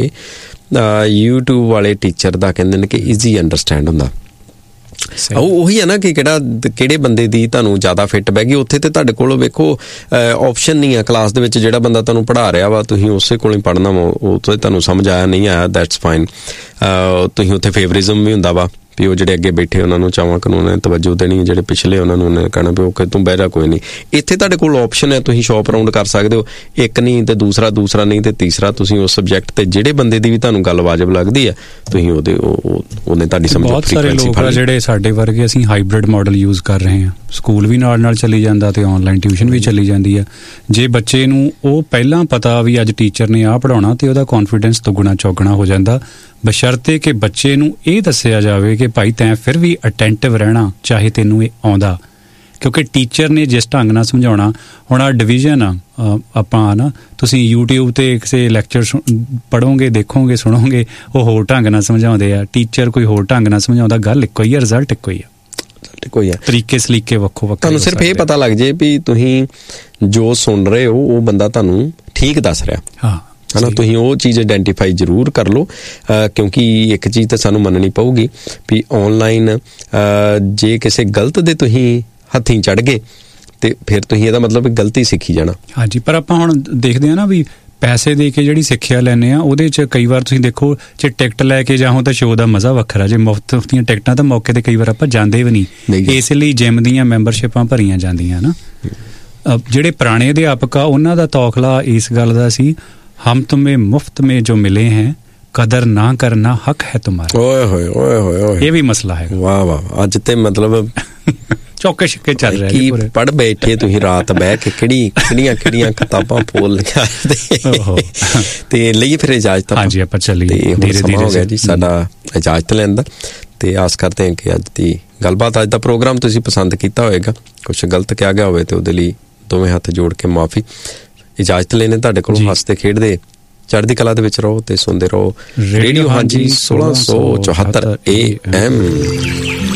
ਯੂਟਿਊਬ ਵਾਲੇ ਟੀਚਰ ਦਾ ਕਹਿੰਦੇ ਨੇ ਕਿ ਈਜ਼ੀ ਅੰਡਰਸਟੈਂਡ ਹੁੰਦਾ। ਉਹ ਉਹੀ ਹੈ ਨਾ ਕਿ ਕਿਹੜਾ ਕਿਹੜੇ ਬੰਦੇ ਦੀ ਤੁਹਾਨੂੰ ਜ਼ਿਆਦਾ ਫਿੱਟ ਬਹਿ ਗਈ। ਉੱਥੇ ਤੇ ਤੁਹਾਡੇ ਕੋਲ ਵੇਖੋ ਆਪਸ਼ਨ ਨਹੀਂ ਆ ਕਲਾਸ ਦੇ ਵਿੱਚ, ਜਿਹੜਾ ਬੰਦਾ ਤੁਹਾਨੂੰ ਪੜ੍ਹਾ ਰਿਹਾ ਵਾ ਤੁਸੀਂ ਉਸੇ ਕੋਲ ਹੀ ਪੜ੍ਹਨਾ ਵਾ। ਉਹ ਤੋਂ ਤੁਹਾਨੂੰ ਸਮਝ ਆਇਆ ਨਹੀਂ ਆਇਆ, ਦੈਟਸ ਫਾਈਨ। ਤੁਸੀਂ ਉੱਥੇ ਫੇਵਰਿਜ਼ਮ ਵੀ ਹੁੰਦਾ ਵਾ ਵੀ ਉਹ ਜਿਹੜੇ ਅੱਗੇ ਬੈਠੇ ਉਹਨਾਂ ਨੂੰ ਚਾਹਵਾਂ ਕਾਨੂੰਨ ਨੇ ਤਵੱਜੋ ਦੇਣੀ, ਜਿਹੜੇ ਪਿਛਲੇ ਉਹਨਾਂ ਨੂੰ ਉਹਨੇ ਕਹਿਣਾ ਵੀ ਓਕੇ ਤੂੰ ਬਹਿ ਜਾ ਕੋਈ ਨਹੀਂ। ਇੱਥੇ ਤੁਹਾਡੇ ਕੋਲ ਆਪਸ਼ਨ ਹੈ, ਤੁਸੀਂ ਸ਼ੌਪ ਰਾਊਂਡ ਕਰ ਸਕਦੇ ਹੋ, ਇੱਕ ਨਹੀਂ ਤੇ ਦੂਸਰਾ, ਦੂਸਰਾ ਨਹੀਂ ਤੇ ਤੀਸਰਾ। ਤੁਸੀਂ ਉਸ ਸਬਜੈਕਟ ਤੇ ਜਿਹੜੇ ਬੰਦੇ ਦੀ ਵੀ ਤੁਹਾਨੂੰ ਗੱਲ ਵਾਜਬ ਲੱਗਦੀ ਹੈ ਤੁਸੀਂ ਉਹਦੇ ਉਹਨੇ ਤੁਹਾਡੀ ਸਮਝ। ਬਹੁਤ ਸਾਰੇ ਲੋਕ ਆ ਜਿਹੜੇ ਸਾਡੇ ਵਰਗੇ, ਅਸੀਂ ਹਾਈਬ੍ਰਿਡ ਮਾਡਲ ਯੂਜ਼ ਕਰ ਰਹੇ ਹਾਂ। ਸਕੂਲ ਵੀ ਨਾਲ ਨਾਲ ਚੱਲੀ ਜਾਂਦਾ ਤੇ ਆਨਲਾਈਨ ਟਿਊਸ਼ਨ ਵੀ ਚੱਲੀ ਜਾਂਦੀ ਆ। ਜੇ ਬੱਚੇ ਨੂੰ ਉਹ ਪਹਿਲਾਂ ਪਤਾ ਵੀ ਅੱਜ ਟੀਚਰ ਨੇ ਆਹ ਪੜ੍ਹਾਉਣਾ ਤੇ ਉਹਦਾ ਕੌਨਫੀਡੈਂਸ ਦੁੱਗਣਾ ਚੌਗਣਾ ਹੋ ਜਾਂਦਾ, ਬਸ਼ਰਤੇ ਕਿ ਬੱਚੇ ਨੂੰ ਇਹ ਦੱਸਿਆ ਜਾਵੇ ਕਿ ਭਾਈ ਤੈਂ ਫਿਰ ਵੀ ਅਟੈਂਟਿਵ ਰਹਿਣਾ ਚਾਹੇ ਤੈਨੂੰ ਇਹ ਆਉਂਦਾ। ਕਿਉਂਕਿ ਟੀਚਰ ਨੇ ਜਿਸ ਢੰਗ ਨਾਲ ਸਮਝਾਉਣਾ, ਹੁਣ ਆਹ ਡਿਵੀਜ਼ਨ ਆ ਆਪਾਂ ਨਾ, ਤੁਸੀਂ ਯੂਟਿਊਬ ਤੇ ਕਿਸੇ ਲੈਕਚਰ ਪੜ੍ਹੋਗੇ, ਦੇਖੋਗੇ, ਸੁਣੋਗੇ, ਉਹ ਹੋਰ ਢੰਗ ਨਾਲ ਸਮਝਾਉਂਦੇ ਆ, ਟੀਚਰ ਕੋਈ ਹੋਰ ਢੰਗ ਨਾਲ ਸਮਝਾਉਂਦਾ। ਗੱਲ ਇੱਕੋ ਹੀ ਆ, ਰਿਜ਼ਲਟ ਇੱਕੋ ਹੀ ਆ, ਕੋਈ ਆ, ਤਰੀਕੇ ਸਲੀਕੇ ਵੱਖੋ ਵੱਖਰੇ। ਤੁਹਾਨੂੰ ਸਿਰਫ ਇਹ ਪਤਾ ਲੱਗ ਜੇ ਵੀ ਤੁਸੀਂ ਜੋ ਸੁਣ ਰਹੇ ਹੋ ਉਹ ਬੰਦਾ ਤੁਹਾਨੂੰ ਠੀਕ ਦੱਸ ਰਿਹਾ। ਹਾਂ ਹੈ ਨਾ, ਤੁਸੀਂ ਉਹ ਚੀਜ਼ ਆਈਡੈਂਟੀਫਾਈ ਜ਼ਰੂਰ ਕਰ ਲਓ। ਕਿਉਂਕਿ ਇੱਕ ਚੀਜ਼ ਤਾਂ ਸਾਨੂੰ ਮੰਨਣੀ ਪਊਗੀ ਵੀ ਆਨਲਾਈਨ ਜੇ ਕਿਸੇ ਗਲਤ ਦੇ ਤੁਸੀਂ ਹੱਥੀਂ ਚੜ੍ਹ ਗਏ ਤੇ ਫਿਰ ਤੁਸੀਂ ਇਹਦਾ ਮਤਲਬ ਗਲਤੀ ਸਿੱਖੀ ਜਾਣਾ। ਹਾਂਜੀ, ਪਰ ਆਪਾਂ ਹੁਣ ਦੇਖਦੇ ਹਾਂ ਨਾ ਵੀ ਪੈਸੇ ਦੇ ਕੇ ਜਿਹੜੀ ਸਿੱਖਿਆ ਲੈਂਦੇ ਆ ਉਹਦੇ 'ਚ ਕਈ ਵਾਰ ਤੁਸੀਂ ਦੇਖੋ ਜੇ ਟਿਕਟ ਲੈ ਕੇ ਜਾਓ ਤਾਂ ਸ਼ੋਅ ਦਾ ਮਜ਼ਾ ਵੱਖਰਾ, ਜੇ ਮੁਫਤ ਦੀਆਂ ਟਿਕਟਾਂ ਤਾਂ ਮੌਕੇ ਤੇ ਕਈ ਵਾਰ ਆਪਾਂ ਜਾਂਦੇ ਵੀ ਨਹੀਂ। ਇਸ ਲਈ ਜਿਮ ਦੀਆਂ ਮੈਂਬਰਸ਼ਿਪਾਂ ਭਰੀਆਂ ਜਾਂਦੀਆਂ ਨਾ। ਜਿਹੜੇ ਪੁਰਾਣੇ ਅਧਿਆਪਕ ਆ ਉਹਨਾਂ ਦਾ ਤੌਖਲਾ ਇਸ ਗੱਲ ਦਾ ਸੀ, हम तुम्हें मुफ्त में जो मिले हैं कदर ना करना हक है तुम्हारा। ओए होए ओए होए ओए, ये भी मसला है। वाह वाह, ਅੱਜ ਤੇ ਮਤਲਬ ਚੌਕੇ ਛੱਕੇ ਚੱਲ ਰਿਹਾ ਕੀ ਪੜ੍ਹ ਬੈਠੇ ਤੁਸੀਂ ਰਾਤ ਬਹਿ ਕੇ, ਕਿਹੜੀ ਕਿਹੜੀਆਂ ਕਿਹੜੀਆਂ ਕਿਤਾਬਾਂ ਫੋਲ ਲਿਆ ਤੇ ਲਈ ਫਿਰ ਇਜਾਜ਼ਤ। ਹਾਂਜੀ, ਆਪਾਂ ਚੱਲੀਏ, ਧੀਰੇ ਧੀਰੇ ਹੋ ਗਿਆ ਜੀ ਸਾਡਾ ਇਜਾਜ਼ਤ ਲੈਣ ਦਾ। ਤੇ ਆਸ ਕਰਦੇ ਹਾਂ ਕਿ ਅੱਜ ਦੀ ਗੱਲਬਾਤ, ਅੱਜ ਦਾ ਪ੍ਰੋਗਰਾਮ ਤੁਸੀਂ ਪਸੰਦ ਕੀਤਾ ਹੋਵੇਗਾ। ਕੁਛ ਗਲਤ ਕਿਹਾ ਗਿਆ ਹੋਵੇ ਤੇ ਉਹਦੇ ਲਈ ਦੋਵੇਂ ਹੱਥ ਜੋੜ ਕੇ ਮਾਫੀ। ਇਜਾਜ਼ਤ ਲੈਣੇ ਤੁਹਾਡੇ ਕੋਲੋਂ। ਹੱਸਦੇ ਖੇਡਦੇ ਚੜ੍ਹਦੀ ਕਲਾ ਦੇ ਵਿੱਚ ਰਹੋ ਤੇ ਸੁਣਦੇ ਰਹੋ ਰੇਡੀਓ ਹਾਂਜੀ ਸੋਲਾਂ ਸੌ ਚੁਹੱਤਰ ਏ ਐਮ।